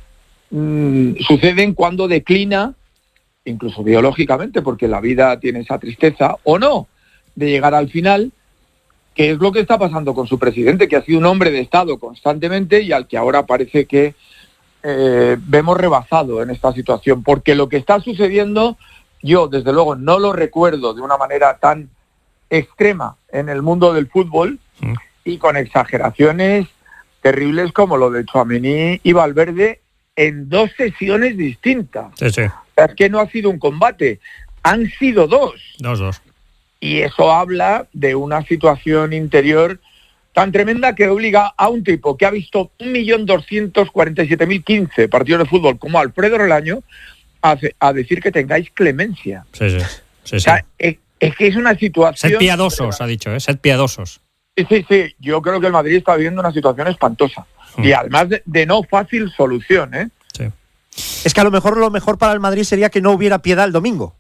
Speaker 10: mmm, suceden cuando declina, incluso biológicamente, porque la vida tiene esa tristeza, o no, de llegar al final, que es lo que está pasando con su presidente, que ha sido un hombre de Estado constantemente y al que ahora parece que Eh, vemos rebasado en esta situación, porque lo que está sucediendo yo desde luego no lo recuerdo de una manera tan extrema en el mundo del fútbol mm. y con exageraciones terribles como lo de Tchouaméni y Valverde en dos sesiones distintas.
Speaker 1: Sí, sí.
Speaker 10: Es que no ha sido un combate, han sido dos.
Speaker 1: Dos, dos.
Speaker 10: Y eso habla de una situación interior tan tremenda que obliga a un tipo que ha visto un millón doscientos cuarenta y siete mil quince partidos de fútbol como Alfredo Relaño a, a decir que tengáis clemencia.
Speaker 1: Sí, sí. sí, sí.
Speaker 10: O sea, es, es que es una situación...
Speaker 1: Sed piadosos, ha dicho, ¿eh? Sed piadosos.
Speaker 10: Sí, sí, sí. Yo creo que el Madrid está viviendo una situación espantosa. Hmm. Y además de, de no fácil solución, ¿eh?
Speaker 1: Sí.
Speaker 12: Es que a lo mejor lo mejor para el Madrid sería que no hubiera piedad el domingo.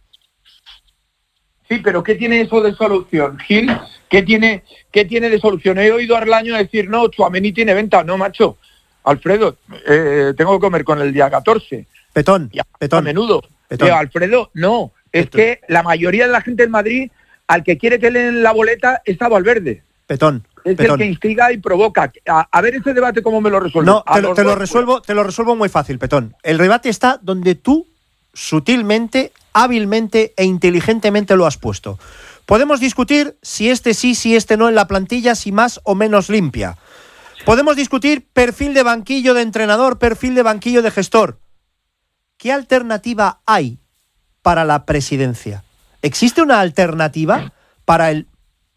Speaker 10: Sí, pero ¿qué tiene eso de solución, Gil? ¿Qué tiene, qué tiene de solución? He oído a Arlaño decir, no, Tchouaméni tiene venta. No, macho. Alfredo, eh, tengo que comer con el día catorce.
Speaker 12: Petón,
Speaker 10: a,
Speaker 12: petón.
Speaker 10: A menudo.
Speaker 12: Petón.
Speaker 10: Pero Alfredo, no. Es petón. Que la mayoría de la gente en Madrid, al que quiere que le den la boleta, está Valverde.
Speaker 12: Petón.
Speaker 10: Es
Speaker 12: petón.
Speaker 10: el que instiga y provoca. A, a ver ese debate cómo me lo resuelve.
Speaker 12: No, te, lo, te, lo resuelvo, te lo resuelvo muy fácil, Petón. El debate está donde tú, sutilmente, hábilmente e inteligentemente lo has puesto. Podemos discutir si este sí, si este no en la plantilla, si más o menos limpia. Podemos discutir perfil de banquillo de entrenador, perfil de banquillo de gestor. ¿Qué alternativa hay para la presidencia? ¿Existe una alternativa para el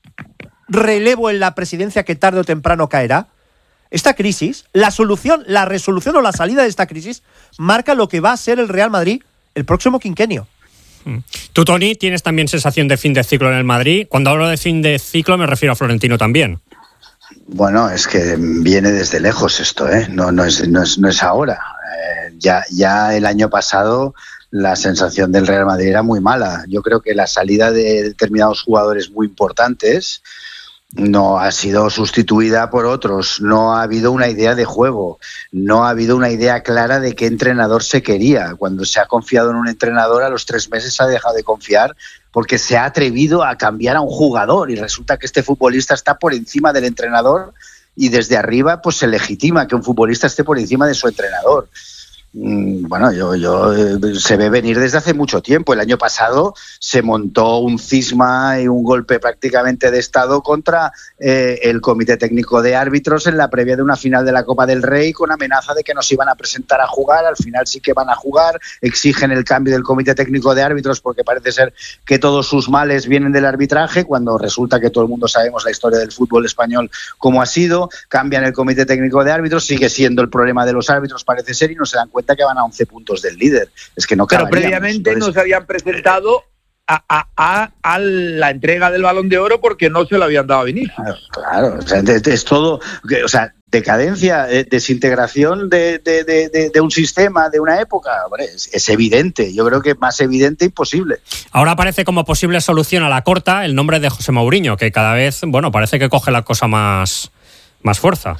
Speaker 12: relevo en la presidencia que tarde o temprano caerá? Esta crisis, la solución, la resolución o la salida de esta crisis marca lo que va a ser el Real Madrid el próximo quinquenio.
Speaker 1: Tú, Toni, tienes también sensación de fin de ciclo en el Madrid. Cuando hablo de fin de ciclo me refiero a Florentino también.
Speaker 11: Bueno, es que viene desde lejos esto, ¿eh? No, no, es, no, es, no es ahora. Eh, ya, ya el año pasado la sensación del Real Madrid era muy mala. Yo creo que la salida de determinados jugadores muy importantes no ha sido sustituida por otros, no ha habido una idea de juego, no ha habido una idea clara de qué entrenador se quería. Cuando se ha confiado en un entrenador, a los tres meses se ha dejado de confiar porque se ha atrevido a cambiar a un jugador y resulta que este futbolista está por encima del entrenador y desde arriba pues se legitima que un futbolista esté por encima de su entrenador. Bueno, yo, yo se ve venir desde hace mucho tiempo. El año pasado se montó un cisma y un golpe prácticamente de estado contra eh, el Comité Técnico de Árbitros en la previa de una final de la Copa del Rey con amenaza de que no se iban a presentar a jugar. Al final sí que van a jugar, exigen el cambio del Comité Técnico de Árbitros porque parece ser que todos sus males vienen del arbitraje, cuando resulta que todo el mundo sabemos la historia del fútbol español cómo ha sido. Cambian el Comité Técnico de Árbitros, sigue siendo el problema de los árbitros parece ser, y no se dan cuenta que van a once puntos del líder. Es que no
Speaker 10: Pero previamente Entonces, no se habían presentado a, a, a, a la entrega del Balón de Oro porque no se lo habían dado a Vinicius.
Speaker 11: Claro, claro, o sea, es, es todo, o sea, decadencia, desintegración de, de, de, de, de un sistema, de una época. Hombre, es, es evidente, yo creo que más evidente imposible.
Speaker 1: Ahora aparece como posible solución a la corta el nombre de José Mourinho, que cada vez, bueno, parece que coge la cosa más, más fuerza.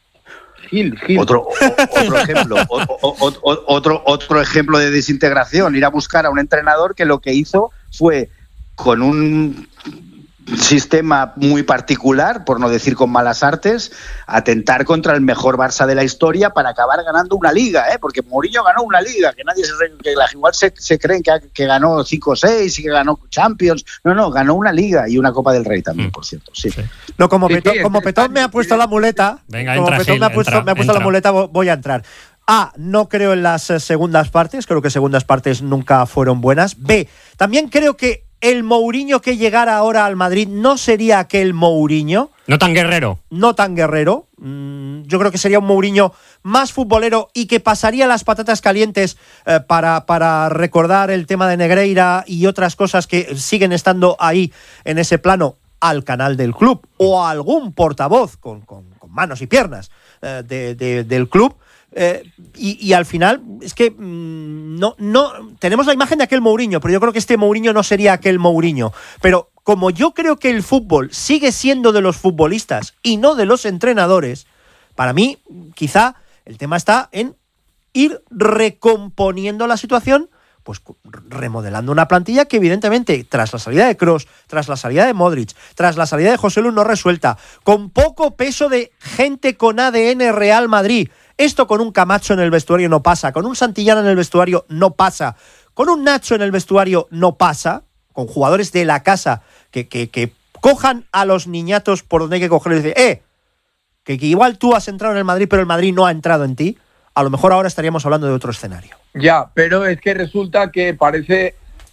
Speaker 10: Gil, Gil.
Speaker 11: Otro, o, otro ejemplo, o, o, o, otro, otro ejemplo de desintegración, ir a buscar a un entrenador que lo que hizo fue con un sistema muy particular, por no decir con malas artes, atentar contra el mejor Barça de la historia para acabar ganando una liga, ¿eh? Porque Mourinho ganó una liga, que nadie se que la, igual se, se creen que, que ganó cinco o seis y que ganó Champions. No, no, ganó una liga y una Copa del Rey también, por cierto. Sí.
Speaker 1: Sí.
Speaker 12: No, como
Speaker 10: sí,
Speaker 12: Petón,
Speaker 10: sí,
Speaker 12: como Petón me ha puesto la muleta,
Speaker 1: Venga,
Speaker 12: como
Speaker 1: entra,
Speaker 12: Petón
Speaker 1: Gil,
Speaker 12: me ha puesto,
Speaker 1: entra,
Speaker 12: me ha puesto
Speaker 1: entra.
Speaker 12: la muleta, voy a entrar. A, no creo en las eh, segundas partes, creo que segundas partes nunca fueron buenas. B, también creo que el Mourinho que llegara ahora al Madrid no sería aquel Mourinho.
Speaker 1: No tan guerrero.
Speaker 12: No tan guerrero. Mm, yo creo que sería un Mourinho más futbolero y que pasaría las patatas calientes eh, para, para recordar el tema de Negreira y otras cosas que siguen estando ahí en ese plano al canal del club o a algún portavoz con, con, con manos y piernas eh, de, de, del club. Eh, y, y al final es que mmm, no, no tenemos la imagen de aquel Mourinho, pero yo creo que este Mourinho no sería aquel Mourinho. Pero como yo creo que el fútbol sigue siendo de los futbolistas y no de los entrenadores, para mí quizá el tema está en ir recomponiendo la situación, pues remodelando una plantilla que evidentemente tras la salida de Kroos, tras la salida de Modric, tras la salida de Joselu no resuelta, con poco peso de gente con A D N Real Madrid. Esto con un Camacho en el vestuario no pasa, con un Santillana en el vestuario no pasa, con un Nacho en el vestuario no pasa, con jugadores de la casa que, que, que cojan a los niñatos por donde hay que cogerlos y decir, eh, que, que igual tú has entrado en el Madrid pero el Madrid no ha entrado en ti, a lo mejor ahora estaríamos hablando de otro escenario.
Speaker 10: Ya, pero es que resulta que parece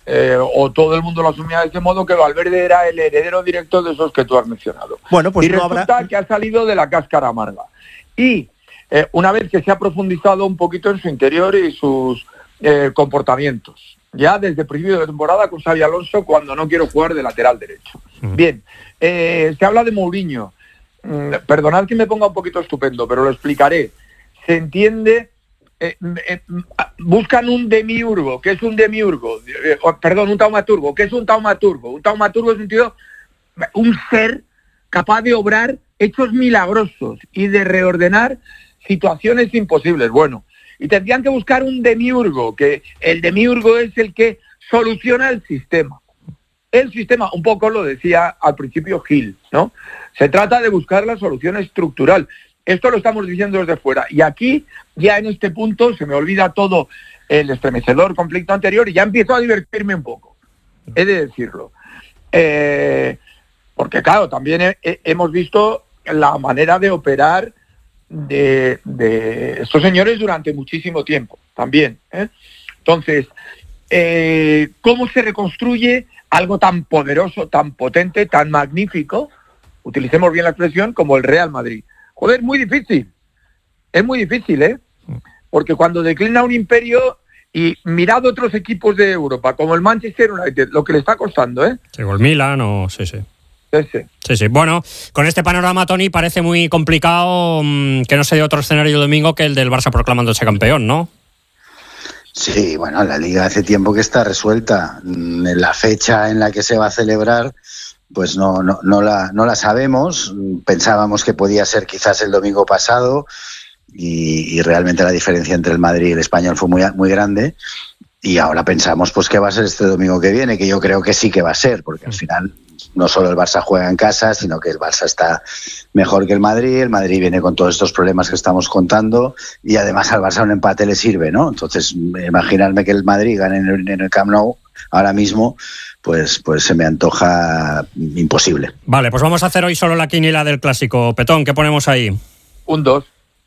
Speaker 10: eh, o todo el mundo lo asumía de ese modo, que Valverde era el heredero directo de esos que tú has mencionado.
Speaker 12: Bueno, pues
Speaker 10: y
Speaker 12: no
Speaker 10: resulta
Speaker 12: habrá...
Speaker 10: que ha salido de la cáscara amarga. Y eh, una vez que se ha profundizado un poquito en su interior y sus eh, comportamientos, ya desde el principio de temporada con Xabi Alonso, cuando no quiero jugar de lateral derecho. Mm. Bien, eh, se habla de Mourinho. Mm, perdonad que me ponga un poquito estupendo, pero lo explicaré. Se entiende... Eh, eh, buscan un demiurgo. ¿Qué es un demiurgo? Eh, perdón, un taumaturgo. ¿Qué es un taumaturgo? Un taumaturgo es un tío, un ser capaz de obrar hechos milagrosos y de reordenar situaciones imposibles. Bueno, y tendrían que buscar un demiurgo, que el demiurgo es el que soluciona el sistema. El sistema, un poco lo decía al principio Gil, ¿no? Se trata de buscar la solución estructural. Esto lo estamos diciendo desde fuera. Y aquí, ya en este punto, se me olvida todo el estremecedor conflicto anterior y ya empiezo a divertirme un poco. He de decirlo. Eh, porque, claro, también he, he, hemos visto la manera de operar de, de estos señores durante muchísimo tiempo, también. ¿eh? Entonces, eh, ¿cómo se reconstruye algo tan poderoso, tan potente, tan magnífico? Utilicemos bien la expresión, como el Real Madrid. Joder, muy difícil. Es muy difícil, ¿eh? Porque cuando declina un imperio, y mirad otros equipos de Europa, como el Manchester United, lo que le está costando, ¿eh?
Speaker 1: Sí, o el Milan, o sí, sí.
Speaker 10: Sí, sí.
Speaker 1: Sí, sí. Bueno, con este panorama, Toni, parece muy complicado mmm, que no se dé otro escenario el domingo que el del Barça proclamándose campeón, ¿no?
Speaker 11: Sí, bueno, la Liga hace tiempo que está resuelta. En la fecha en la que se va a celebrar, pues no, no, no, la, no la sabemos. Pensábamos que podía ser quizás el domingo pasado y, y realmente la diferencia entre el Madrid y el Español fue muy, muy grande. Y ahora pensamos pues que va a ser este domingo que viene, que yo creo que sí que va a ser, porque al final no solo el Barça juega en casa, sino que el Barça está mejor que el Madrid, el Madrid viene con todos estos problemas que estamos contando y además al Barça un empate le sirve, ¿no? Entonces, imaginarme que el Madrid gane en el, en el Camp Nou ahora mismo, pues, pues se me antoja imposible.
Speaker 1: Vale, pues vamos a hacer hoy solo la quiniela del clásico. Petón, ¿qué ponemos ahí?
Speaker 10: Un dos.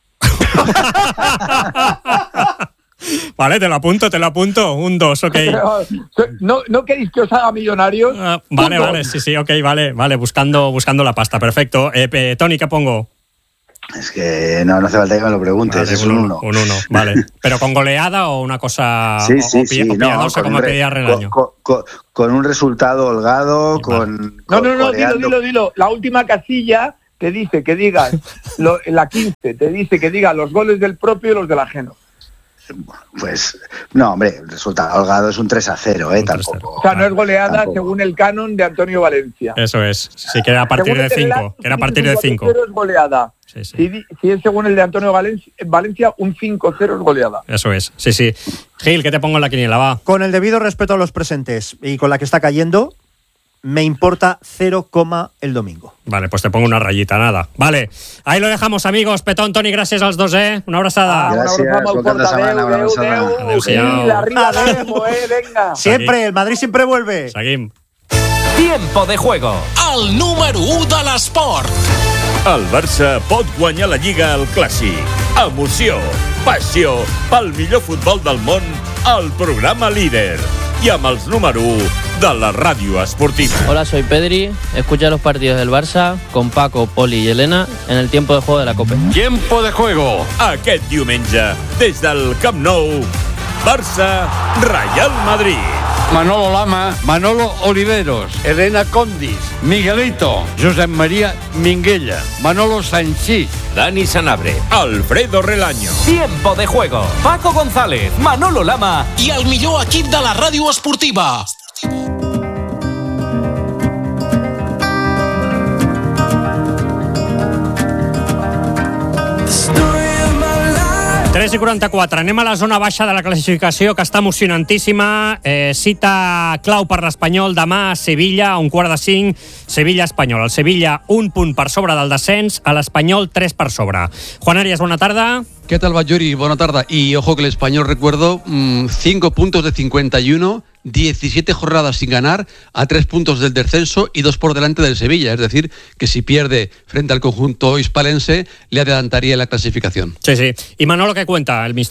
Speaker 1: Vale, te lo apunto, te lo apunto. Un dos, ok.
Speaker 10: ¿No, ¿No queréis que os haga millonarios?
Speaker 1: Uh, vale, vale, sí, sí, ok, vale, vale, buscando, buscando la pasta, perfecto. Eh, eh, Toni, ¿qué pongo?
Speaker 11: Es que no, no hace falta que me lo preguntes, vale, es un uno.
Speaker 1: Un uno, vale. ¿Pero con goleada o una cosa
Speaker 11: sí, sí,
Speaker 1: o,
Speaker 11: sí,
Speaker 1: o piadosa
Speaker 11: no,
Speaker 1: como
Speaker 11: re,
Speaker 1: pedía Relaño?
Speaker 11: Con, con, con un resultado holgado, sí, con...
Speaker 10: No, con, no, no, dilo, dilo, dilo. La última casilla te dice que digas, lo, la quince, te dice que digas los goles del propio y los del ajeno.
Speaker 11: Pues, no, hombre, el resultado holgado es un tres a cero, ¿eh? Tampoco.
Speaker 10: O sea, no es goleada
Speaker 11: tampoco.
Speaker 10: Según el canon de Antonio Valencia.
Speaker 1: Eso es, sí, que era a partir según de cinco. Que era a partir de cinco.
Speaker 10: cinco cero es goleada.
Speaker 1: Sí, sí.
Speaker 10: Si, si es según el de Antonio Valencia, Valencia un cinco cero es goleada.
Speaker 1: Eso es, sí, sí. Gil, ¿qué te pongo en la quiniela? Va.
Speaker 12: Con el debido respeto a los presentes y con la que está cayendo, me importa cero coma el domingo.
Speaker 1: Vale, pues te pongo una rayita, nada. Vale, ahí lo dejamos, amigos. Petón, Toni, gràcies als dos, eh? Una abraçada.
Speaker 11: Ah, gràcies, bon cap de setmana, una abraçada.
Speaker 1: Adéu-siau.
Speaker 10: Arriba, Demo, eh, venga.
Speaker 12: Siempre, el Madrid siempre vuelve.
Speaker 1: Seguim.
Speaker 13: Tiempo de juego. El número u de l'esport.
Speaker 14: El Barça pot guanyar la Lliga al Clàssic. Emoció, passió, pel millor futbol del món, al programa líder. Y amb els número u de la ràdio esportiva.
Speaker 15: Hola, soy Pedri. Escucha los partidos del Barça con Paco, Poli y Elena en el tiempo de juego de la Copa.
Speaker 14: Tiempo de juego. Aquest diumenge, des del Camp Nou, Barça, Real Madrid.
Speaker 16: Manolo Lama, Manolo Oliveros, Elena Condis, Miguelito, Josep María Minguella, Manolo Sanchís,
Speaker 14: Dani Sanabria, Alfredo Relaño.
Speaker 13: Tiempo de juego. Paco González, Manolo Lama i el millor equip de la ràdio esportiva.
Speaker 1: tres i quaranta-quatre. Anem a la zona baixa de la classificació, que està emocionantíssima. Eh, cita clau per l'Espanyol demà a Sevilla, a un quart de cinc. Sevilla-Espanyol. El Sevilla un punt per sobre del descens, a l'Espanyol tres per sobre. Juan Arias, bona tarda.
Speaker 17: ¿Qué tal, Bayuri? Buena tarde. Y ojo que el Español, recuerdo, cinco puntos de cincuenta y uno, diecisiete jornadas sin ganar, a tres puntos del descenso y dos por delante del Sevilla. Es decir, que si pierde frente al conjunto hispalense, le adelantaría la clasificación.
Speaker 1: Sí, sí. ¿Y Manolo qué cuenta el míster?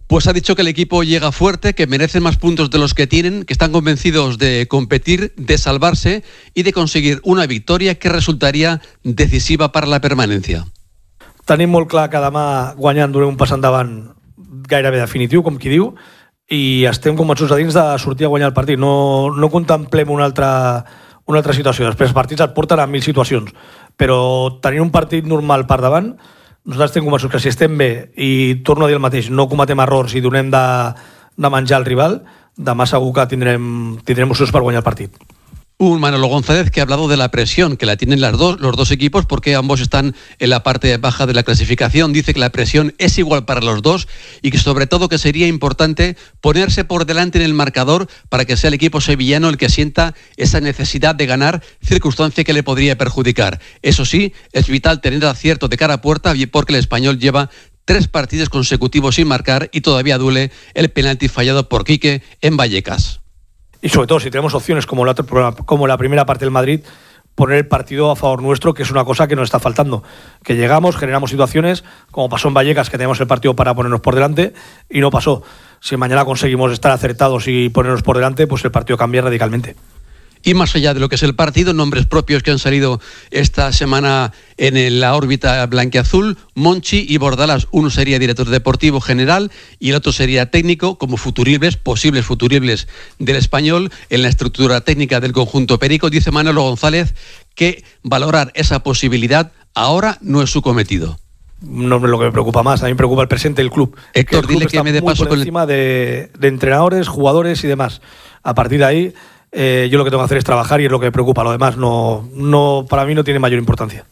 Speaker 17: pues ha dicho que el equipo llega fuerte, que merecen más puntos de los que tienen, que están convencidos de competir, de salvarse y de conseguir una victoria que resultaría decisiva para la permanencia.
Speaker 6: Tenim molt clar que demà guanyant donem un pas endavant gairebé definitiu, com qui diu, i estem convençuts a dins de sortir a guanyar el partit. No, no contemplem una altra, una altra situació. Després els partits et porten a mil situacions, però tenint un partit normal per davant, nosaltres estem convençuts que si estem bé i torno a dir el mateix, no cometem errors i donem de, de menjar al rival, demà segur que tindrem, tindrem opcions per guanyar el partit.
Speaker 17: Un Manolo González que ha hablado de la presión que la tienen las dos, los dos equipos porque ambos están en la parte baja de la clasificación. Dice que la presión es igual para los dos y que sobre todo que sería importante ponerse por delante en el marcador para que sea el equipo sevillano el que sienta esa necesidad de ganar, circunstancia que le podría perjudicar. Eso sí, es vital tener acierto de cara a puerta porque el Español lleva tres partidos consecutivos sin marcar y todavía duele el penalti fallado por Quique en Vallecas.
Speaker 6: Y sobre todo, si tenemos opciones como la, como la primera parte del Madrid, poner el partido a favor nuestro, que es una cosa que nos está faltando. Que llegamos, generamos situaciones, como pasó en Vallecas, que teníamos el partido para ponernos por delante, y no pasó. Si mañana conseguimos estar acertados y ponernos por delante, pues el partido cambia radicalmente.
Speaker 17: Y más allá de lo que es el partido, nombres propios que han salido esta semana en la órbita blanquiazul, Monchi y Bordalás. Uno sería director deportivo general y el otro sería técnico, como futuribles, posibles futuribles del Español en la estructura técnica del conjunto perico. Dice Manolo González que valorar esa posibilidad ahora no es su cometido.
Speaker 6: No es lo que me preocupa más, a mí me preocupa el presente del club.
Speaker 17: Héctor,
Speaker 6: el club
Speaker 17: dile que me dé paso
Speaker 6: por encima
Speaker 17: con el...
Speaker 6: de, de entrenadores, jugadores y demás. A partir de ahí, Eh, yo lo que tengo que hacer es trabajar y es lo que me preocupa. Lo demás no, no, para mí no tiene mayor importancia.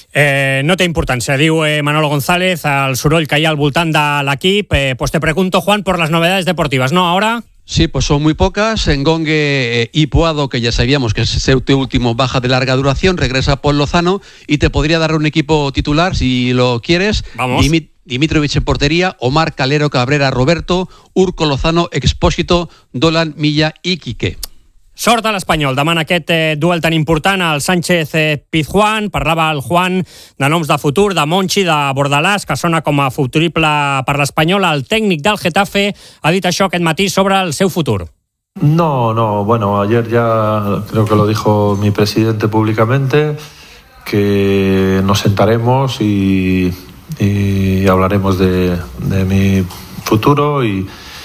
Speaker 1: Eh, no té importància, diu eh, Manolo González, el soroll que hi ha al voltant de l'equip. Eh, pues te pregunto, Juan, por las novedades deportivas, ¿no? Ahora...
Speaker 17: Sí, pues son muy pocas. Engongue y Puado, que ya sabíamos que es ese último baja de larga duración, regresa Paul Lozano y te podría dar un equipo titular si lo quieres.
Speaker 1: Vamos.
Speaker 17: Dimit- Dimitrovich en portería, Omar, Calero, Cabrera, Roberto, Urco, Lozano, Expósito, Dolan, Milla y Quique.
Speaker 1: Sort a l'Espanyol. Demà en aquest eh, duel tan important, el Sánchez eh, Pizjuán. Parlava el Juan de noms de futur, de Monchi, de Bordalás, que sona com a futurible per l'Espanyol. El tècnic del Getafe ha dit això aquest matí sobre el seu futur.
Speaker 18: No, no, bueno, ayer ya creo que lo dijo mi presidente públicamente, que nos sentaremos y, y hablaremos de, de mi futuro y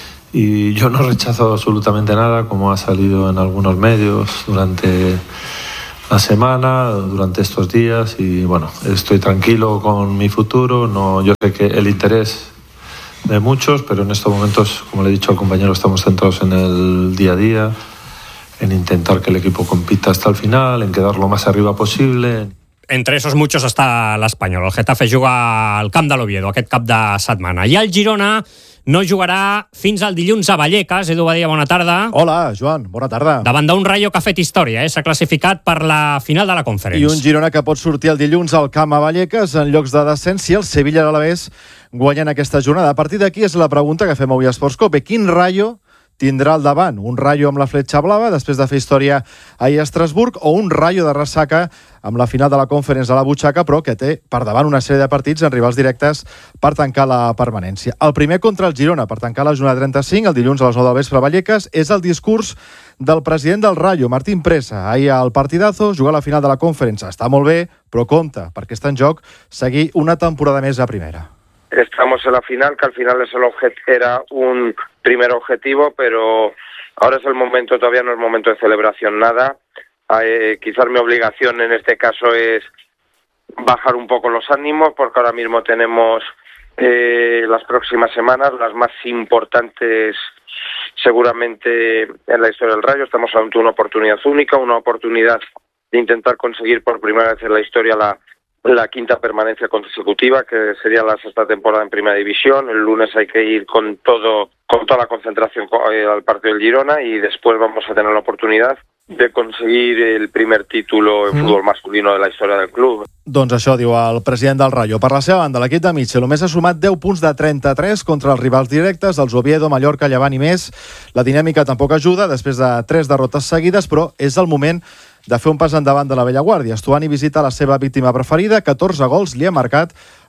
Speaker 18: Y yo no rechazo absolutamente nada, como ha salido en algunos medios durante la semana, durante estos días. Y bueno, estoy tranquilo con mi futuro. No, yo sé que el interés de muchos, pero en estos momentos, como le he dicho al compañero, estamos centrados en el día a día, en intentar que el equipo compita hasta el final, en quedar lo más arriba posible.
Speaker 1: Entre esos muchos està l'Espanyol. El Getafe juga al camp de l'Oviedo aquest cap de setmana. I el Girona no jugarà fins al dilluns a Vallecas. Edu Badia, bona tarda.
Speaker 19: Hola, Joan, bona tarda.
Speaker 1: Davant d'un Rayo que ha fet història, eh? S'ha classificat per la final de la Conference.
Speaker 19: I un Girona que pot sortir el dilluns al camp a Vallecas en llocs de descens si el Sevilla i l'Alavés guanyen aquesta jornada. A partir d'aquí és la pregunta que fem avui a Sportscope. Quin Rayo tindrà al davant? Un Rayo amb la fletxa blava després de fer història ahir a Estrasburg o un Rayo de ressaca amb la final de la Conference a la butxaca, però que té per davant una sèrie de partits en rivals directes per tancar la permanència. El primer contra el Girona per tancar la jornada trenta-cinc, el dilluns a les nou del vespre a Vallecas, és el discurs del president del Rayo, Martín Presa. Ahir al partidazo, jugar a la final de la Conference està molt bé, però compte, perquè està en joc seguir una temporada més a primera.
Speaker 20: Estamos en la final, que al final es el objet- era un primer objetivo, pero ahora es el momento, todavía no es momento de celebración nada. Eh, quizás mi obligación en este caso es bajar un poco los ánimos, porque ahora mismo tenemos eh, las próximas semanas, las más importantes seguramente en la historia del Rayo. Estamos ante una oportunidad única, una oportunidad de intentar conseguir por primera vez en la historia la la quinta permanencia consecutiva, que sería la sexta temporada en Primera División. El lunes hay que ir con todo, con toda la concentración al partido del Girona y después vamos a tener la oportunidad de conseguir el primer título en mm. futbol masculino de la història del club.
Speaker 19: Doncs això diu el president del Rayo. Per la seva banda, l'equip de Mitchell només ha sumat deu punts de trenta-tres contra els rivals directes, els Oviedo, Mallorca, Llevant i més. La dinàmica tampoc ajuda després de tres derrotes seguides, però és el moment de fer un pas endavant de la vella guàrdia. Estuani visita la seva víctima preferida, catorze gols li ha marcat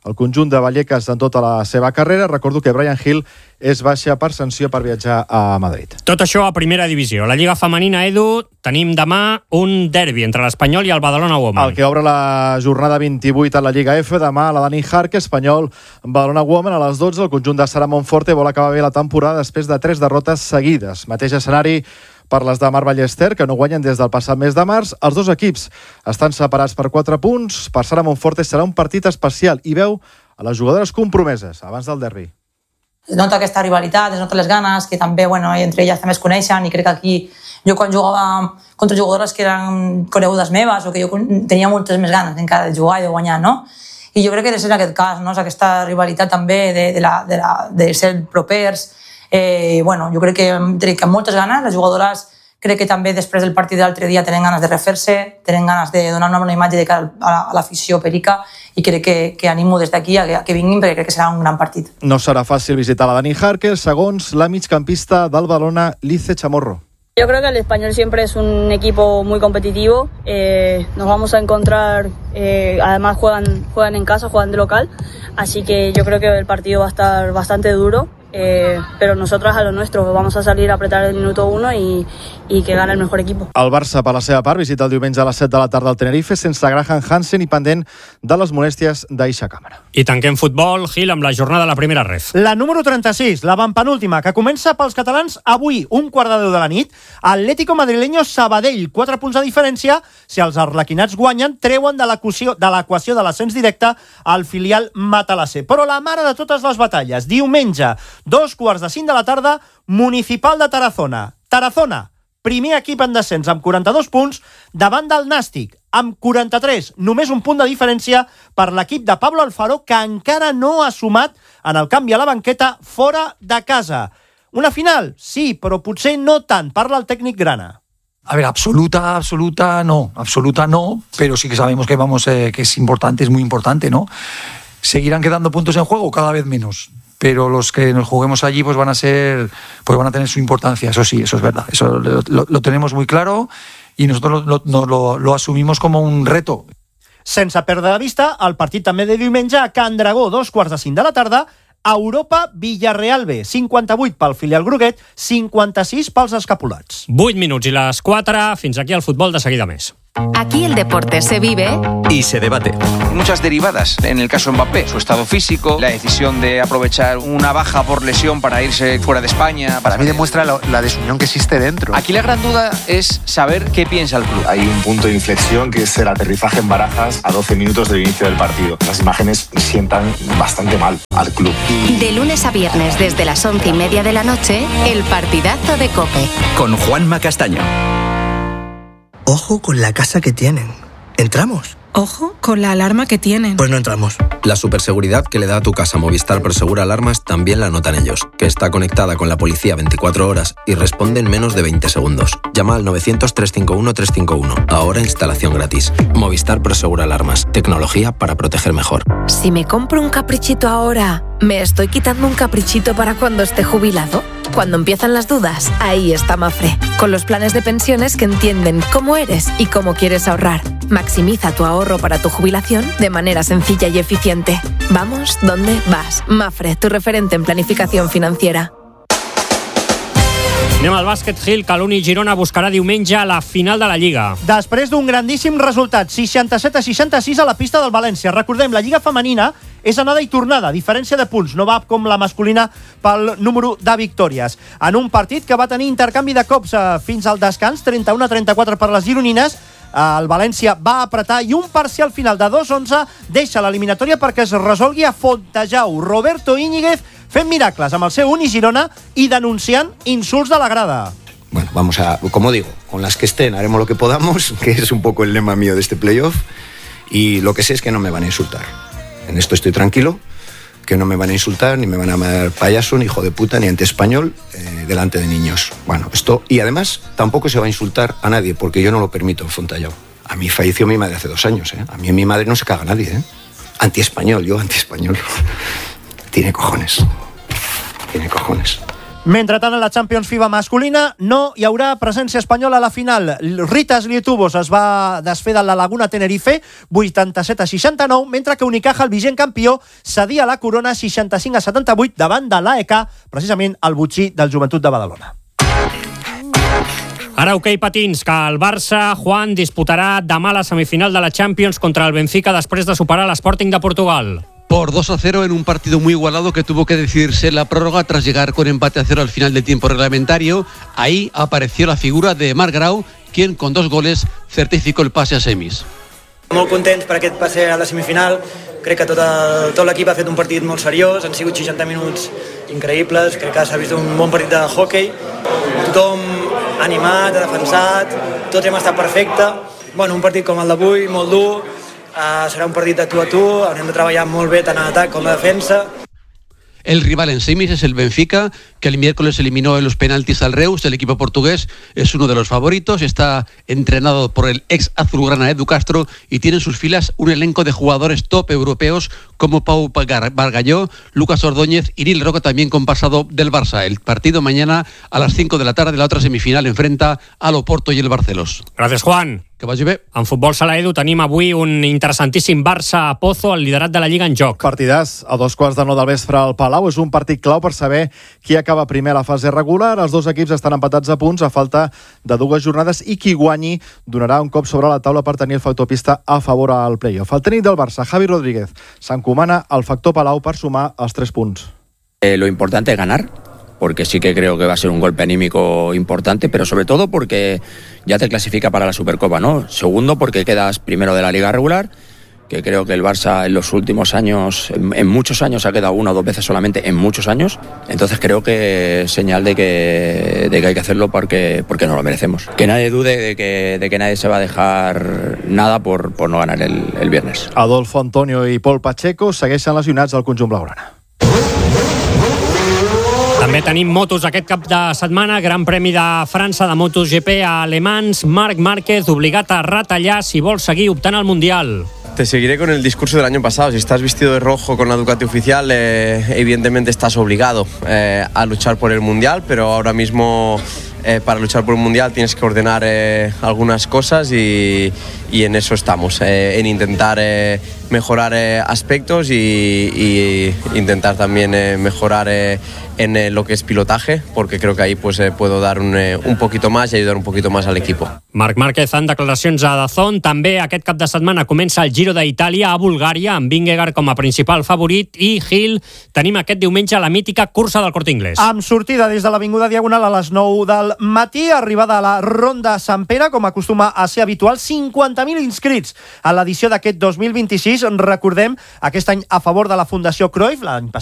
Speaker 19: el conjunt de Vallecas en tota la seva carrera. Recordo que Brian Hill és baixa per sanció per viatjar a Madrid.
Speaker 1: Tot això a primera divisió. La Lliga Femenina, Edu, tenim demà un derbi entre l'Espanyol i el Badalona Women.
Speaker 19: El que obre la jornada vint-i-vuit a la Lliga F, demà a la Dani Jarque, Espanyol, Badalona Women a les dotze. El conjunt de Sara Monforte vol acabar bé la temporada després de tres derrotes seguides. Mateix escenari per les de Mar Ballester, que no guanyen des del passat mes de març. Els dos equips estan separats per quatre punts. Per Sara Monforte serà un partit especial i veu a les jugadores compromeses abans del derbi.
Speaker 21: Es nota aquesta rivalitat, es nota les ganes, que també, bueno, entre elles també es coneixen, i crec que aquí jo quan jugava contra jugadores que eren conegudes meves o que jo tenia moltes més ganes encara de jugar i de guanyar, no? I jo crec que ha de ser en aquest cas, no? És aquesta rivalitat també de, de, la, de, la, de ser propers. Eh, bueno, jo crec que crec que amb moltes ganes, les jugadores crec que també després del partit de l'altre dia tenen ganes de refer-se, tenen ganes de donar una bona imatge de cara a l'afició perica, i crec que, que animo des d'aquí a, a que vinguin, perquè crec que serà un gran partit.
Speaker 19: No serà fàcil visitar la Dani Jarque, segons la migcampista del Badalona, Lice Chamorro.
Speaker 22: Yo creo que el Español siempre es un equipo muy competitivo. Eh, nos vamos a encontrar, eh, además juegan, juegan en casa, juegan de local, así que yo creo que el partido va a estar bastante duro. Eh, però nosaltres a lo nuestro vamos a salir a apretar el minuto uno i, i que gane el mejor equipo.
Speaker 19: El Barça, per la seva part, visita el diumenge a les set de la tarda al Tenerife sense Graham Hansen i pendent de les molèsties d'Aixa Càmera.
Speaker 1: I tanquem futbol, Gil, amb la jornada de la primera ref.
Speaker 12: La número trenta-sis, la penúltima, que comença pels catalans avui, un quart de deu de la nit. Atlético Madrileño Sabadell, quatre punts de diferència. Si els arlequinats guanyen, treuen de l'equació de l'equació de l'ascens directe al filial Matalassé. Però la mare de totes les batalles, diumenge, dos quarts de cinc de la tarda, Municipal de Tarazona. Tarazona, primer equip en descens amb quaranta-dos punts, davant del Nàstic, amb quaranta-tres, només un punt de diferència per l'equip de Pablo Alfaro, que encara no ha sumat en el canvi a la banqueta fora de casa. Una final? Sí, però potser no tant, parla el tècnic grana.
Speaker 23: A ver, absoluta, absoluta no, absoluta no, pero sí que sabemos que vamos, eh, que es importante, es muy importante, ¿no? Seguirán quedando puntos en juego, cada vez menos. Pero los que nos juguemos allí pues van a ser, pues van a tener su importancia, eso sí, eso es verdad, eso lo, lo, lo tenemos muy claro y nosotros lo, lo, lo, lo asumimos como un reto.
Speaker 12: Sense perdre de vista, el partit també de diumenge a Can Dragó, dos quarts de cinc de la tarda, Europa Villarreal B, cinquanta-vuit pel filial groguet, cinquanta-sis pels escapulats.
Speaker 1: vuit minuts i les quatre, fins aquí el futbol, de seguida més.
Speaker 24: Aquí el deporte se vive
Speaker 25: y se debate.
Speaker 26: Muchas derivadas. En el caso Mbappé, su estado físico, la decisión de aprovechar una baja por lesión para irse fuera de España.
Speaker 27: Para mí demuestra la, la desunión que existe dentro.
Speaker 26: Aquí la gran duda es saber qué piensa el club.
Speaker 28: Hay un punto de inflexión que es el aterrizaje en Barajas a doce minutos del inicio del partido. Las imágenes sientan bastante mal al club.
Speaker 24: De lunes a viernes desde las once y media de la noche, el partidazo de COPE.
Speaker 25: Con Juanma Castaño.
Speaker 29: Ojo con la casa que tienen. ¿Entramos?
Speaker 30: Ojo con la alarma que tienen.
Speaker 29: Pues no entramos.
Speaker 31: La superseguridad que le da a tu casa Movistar Prosegur Alarmas también la notan ellos, que está conectada con la policía veinticuatro horas y responde en menos de veinte segundos. Llama al novecientos, trescientos cincuenta y uno, trescientos cincuenta y uno. Ahora instalación gratis. Movistar Prosegur Alarmas. Tecnología para proteger mejor.
Speaker 24: Si me compro un caprichito ahora, ¿me estoy quitando un caprichito para cuando esté jubilado? Cuando empiezan las dudas, ahí está Mafre, con los planes de pensiones que entienden cómo eres y cómo quieres ahorrar. Maximiza tu ahorro para tu jubilación de manera sencilla y eficiente. Vamos, ¿dónde vas? Mafre, tu referente en planificación financiera.
Speaker 1: Anem al bàsquet, Gil, que l'Uni Girona buscarà diumenge la final de la Lliga.
Speaker 12: Després d'un grandíssim resultat, seixanta-set a seixanta-sis a la pista del València. Recordem, la Lliga femenina és anada i tornada, diferència de punts, no va com la masculina pel número de victòries. En un partit que va tenir intercanvi de cops eh, fins al descans, trenta-u a trenta-quatre per les gironines, el València va apretar i un parcial final de dos a onze deixa l'eliminatòria perquè es resolgui a Fontejau. Roberto Íñiguez fent miracles amb el seu Uni Girona i denunciant insults de la grada.
Speaker 32: Bueno, vamos a, como digo, con las que estén haremos lo que podamos, que es un poco el lema mío de este playoff, y lo que sé es que no me van a insultar. En esto estoy tranquilo, que no me van a insultar, ni me van a llamar payaso, ni hijo de puta, ni antiespañol, eh, delante de niños. Bueno, esto, y además tampoco se va a insultar a nadie, porque yo no lo permito en Fontellao. A mí falleció mi madre hace dos años, ¿eh? A mí en mi madre no se caga nadie, ¿eh? Antiespañol, yo antiespañol. Tiene cojones. Tiene cojones.
Speaker 12: Mentrestant, a la Champions FIBA masculina no hi haurà presència espanyola a la final. Ritas Lietuvos es va desfer de la Laguna Tenerife vuitanta-set a seixanta-nou, mentre que Unicaja, el vigent campió, cedia la corona seixanta-cinc a setanta-vuit davant de l'A E K, precisament el botxí del Joventut de Badalona.
Speaker 1: Ara hoquei patins, que el Barça, Juan, disputarà demà la semifinal de la Champions contra el Benfica després de superar l'Sporting de Portugal.
Speaker 17: Por dos a cero en un partido muy igualado que tuvo que decidirse la prórroga tras llegar con empate a cero al final del tiempo reglamentario. Ahí apareció la figura de Marc Grau, quien con dos goles certificó el pase a semis.
Speaker 2: Molt contents per aquest passe a la semifinal. Crec que tot, el, tot l'equip ha fet un partit molt seriós, han sigut seixanta minuts increïbles, crec que s'ha vist un bon partit de hockey, tothom animat, ha defensat, tots hem estat perfecte. Bueno, un partit com el d'avui, molt dur, uh, serà un partit de tu a tu, haurem de treballar molt bé tant a l'atac com a defensa.
Speaker 17: El rival en semis es el Benfica, que el miércoles eliminó en los penaltis al Reus. El equipo portugués es uno de los favoritos, está entrenado por el ex azulgrana Edu Castro y tiene en sus filas un elenco de jugadores top europeos como Pau Bargalló, Lucas Ordóñez y Nil Roca, también con pasado del Barça. El partido mañana a las cinco de la tarde, la otra semifinal enfrenta al Oporto y el Barcelos.
Speaker 1: Gràcies, Juan.
Speaker 17: Que vagi bé.
Speaker 1: En futbol sala, Edu, tenim avui un interessantíssim Barça-Pozo, el liderat de la Lliga en joc.
Speaker 19: Partidàs a dos quarts de nou del vespre al Palau. És un partit clau per saber qui acaba primer a la fase regular. Els dos equips estan empatats a punts a falta de dues jornades i qui guanyi donarà un cop sobre la taula per tenir el factor pista a favor al play-off. El tècnic del Barça, Javi Rodríguez, s'encomana al factor Palau per sumar els tres punts.
Speaker 3: Eh, lo importante es ganar, porque sí que creo que va a ser un golpe anímico importante, pero sobre todo porque ya te clasifica para la Supercopa, ¿no? Segundo, porque quedas primero de la Liga regular, que creo que el Barça en los últimos años, en, en muchos años ha quedado una o dos veces solamente, en muchos años. Entonces creo que es señal de que, de que hay que hacerlo porque, porque nos lo merecemos. Que nadie dude de que, de que nadie se va a dejar nada por, por no ganar el, el viernes.
Speaker 19: Adolfo Antonio i Pol Pacheco segueixen lesionats al conjunt blaugrana.
Speaker 1: També tenim motos aquest cap de setmana, Gran Premi de França de MotoGP a Le Mans. Marc Márquez obligat a retallar si vol seguir optant al Mundial.
Speaker 4: Te seguiré con el discurso del año pasado. Si estás vestido de rojo con la Ducati oficial, eh, evidentemente estás obligado eh, a luchar por el Mundial, pero ahora mismo eh, para luchar por el Mundial tienes que ordenar eh, algunas cosas y, y en eso estamos, eh, en intentar eh, mejorar eh, aspectos y, y intentar también eh, mejorar eh, en eh, lo que es pilotaje, porque creo que ahí pues eh, puedo dar un, eh, un poquito más y ayudar un poquito más al equipo.
Speaker 1: Marc Márquez en declaracions a Dazón. També aquest cap de setmana comença el Giro d'Itàlia a Bulgària, amb Vingegaard com a principal favorit i Gil. Tenim aquest diumenge la mítica cursa del Corte Inglés.
Speaker 12: Amb sortida des de l'Avinguda Diagonal a les nou del matí, arribada a la Ronda Sant Pere, com acostuma a ser habitual, cinquanta mil inscrits a l'edició d'aquest dos mil vint-i-sis. Recordem, aquest any a favor de la Fundació Cruyff, l'any passat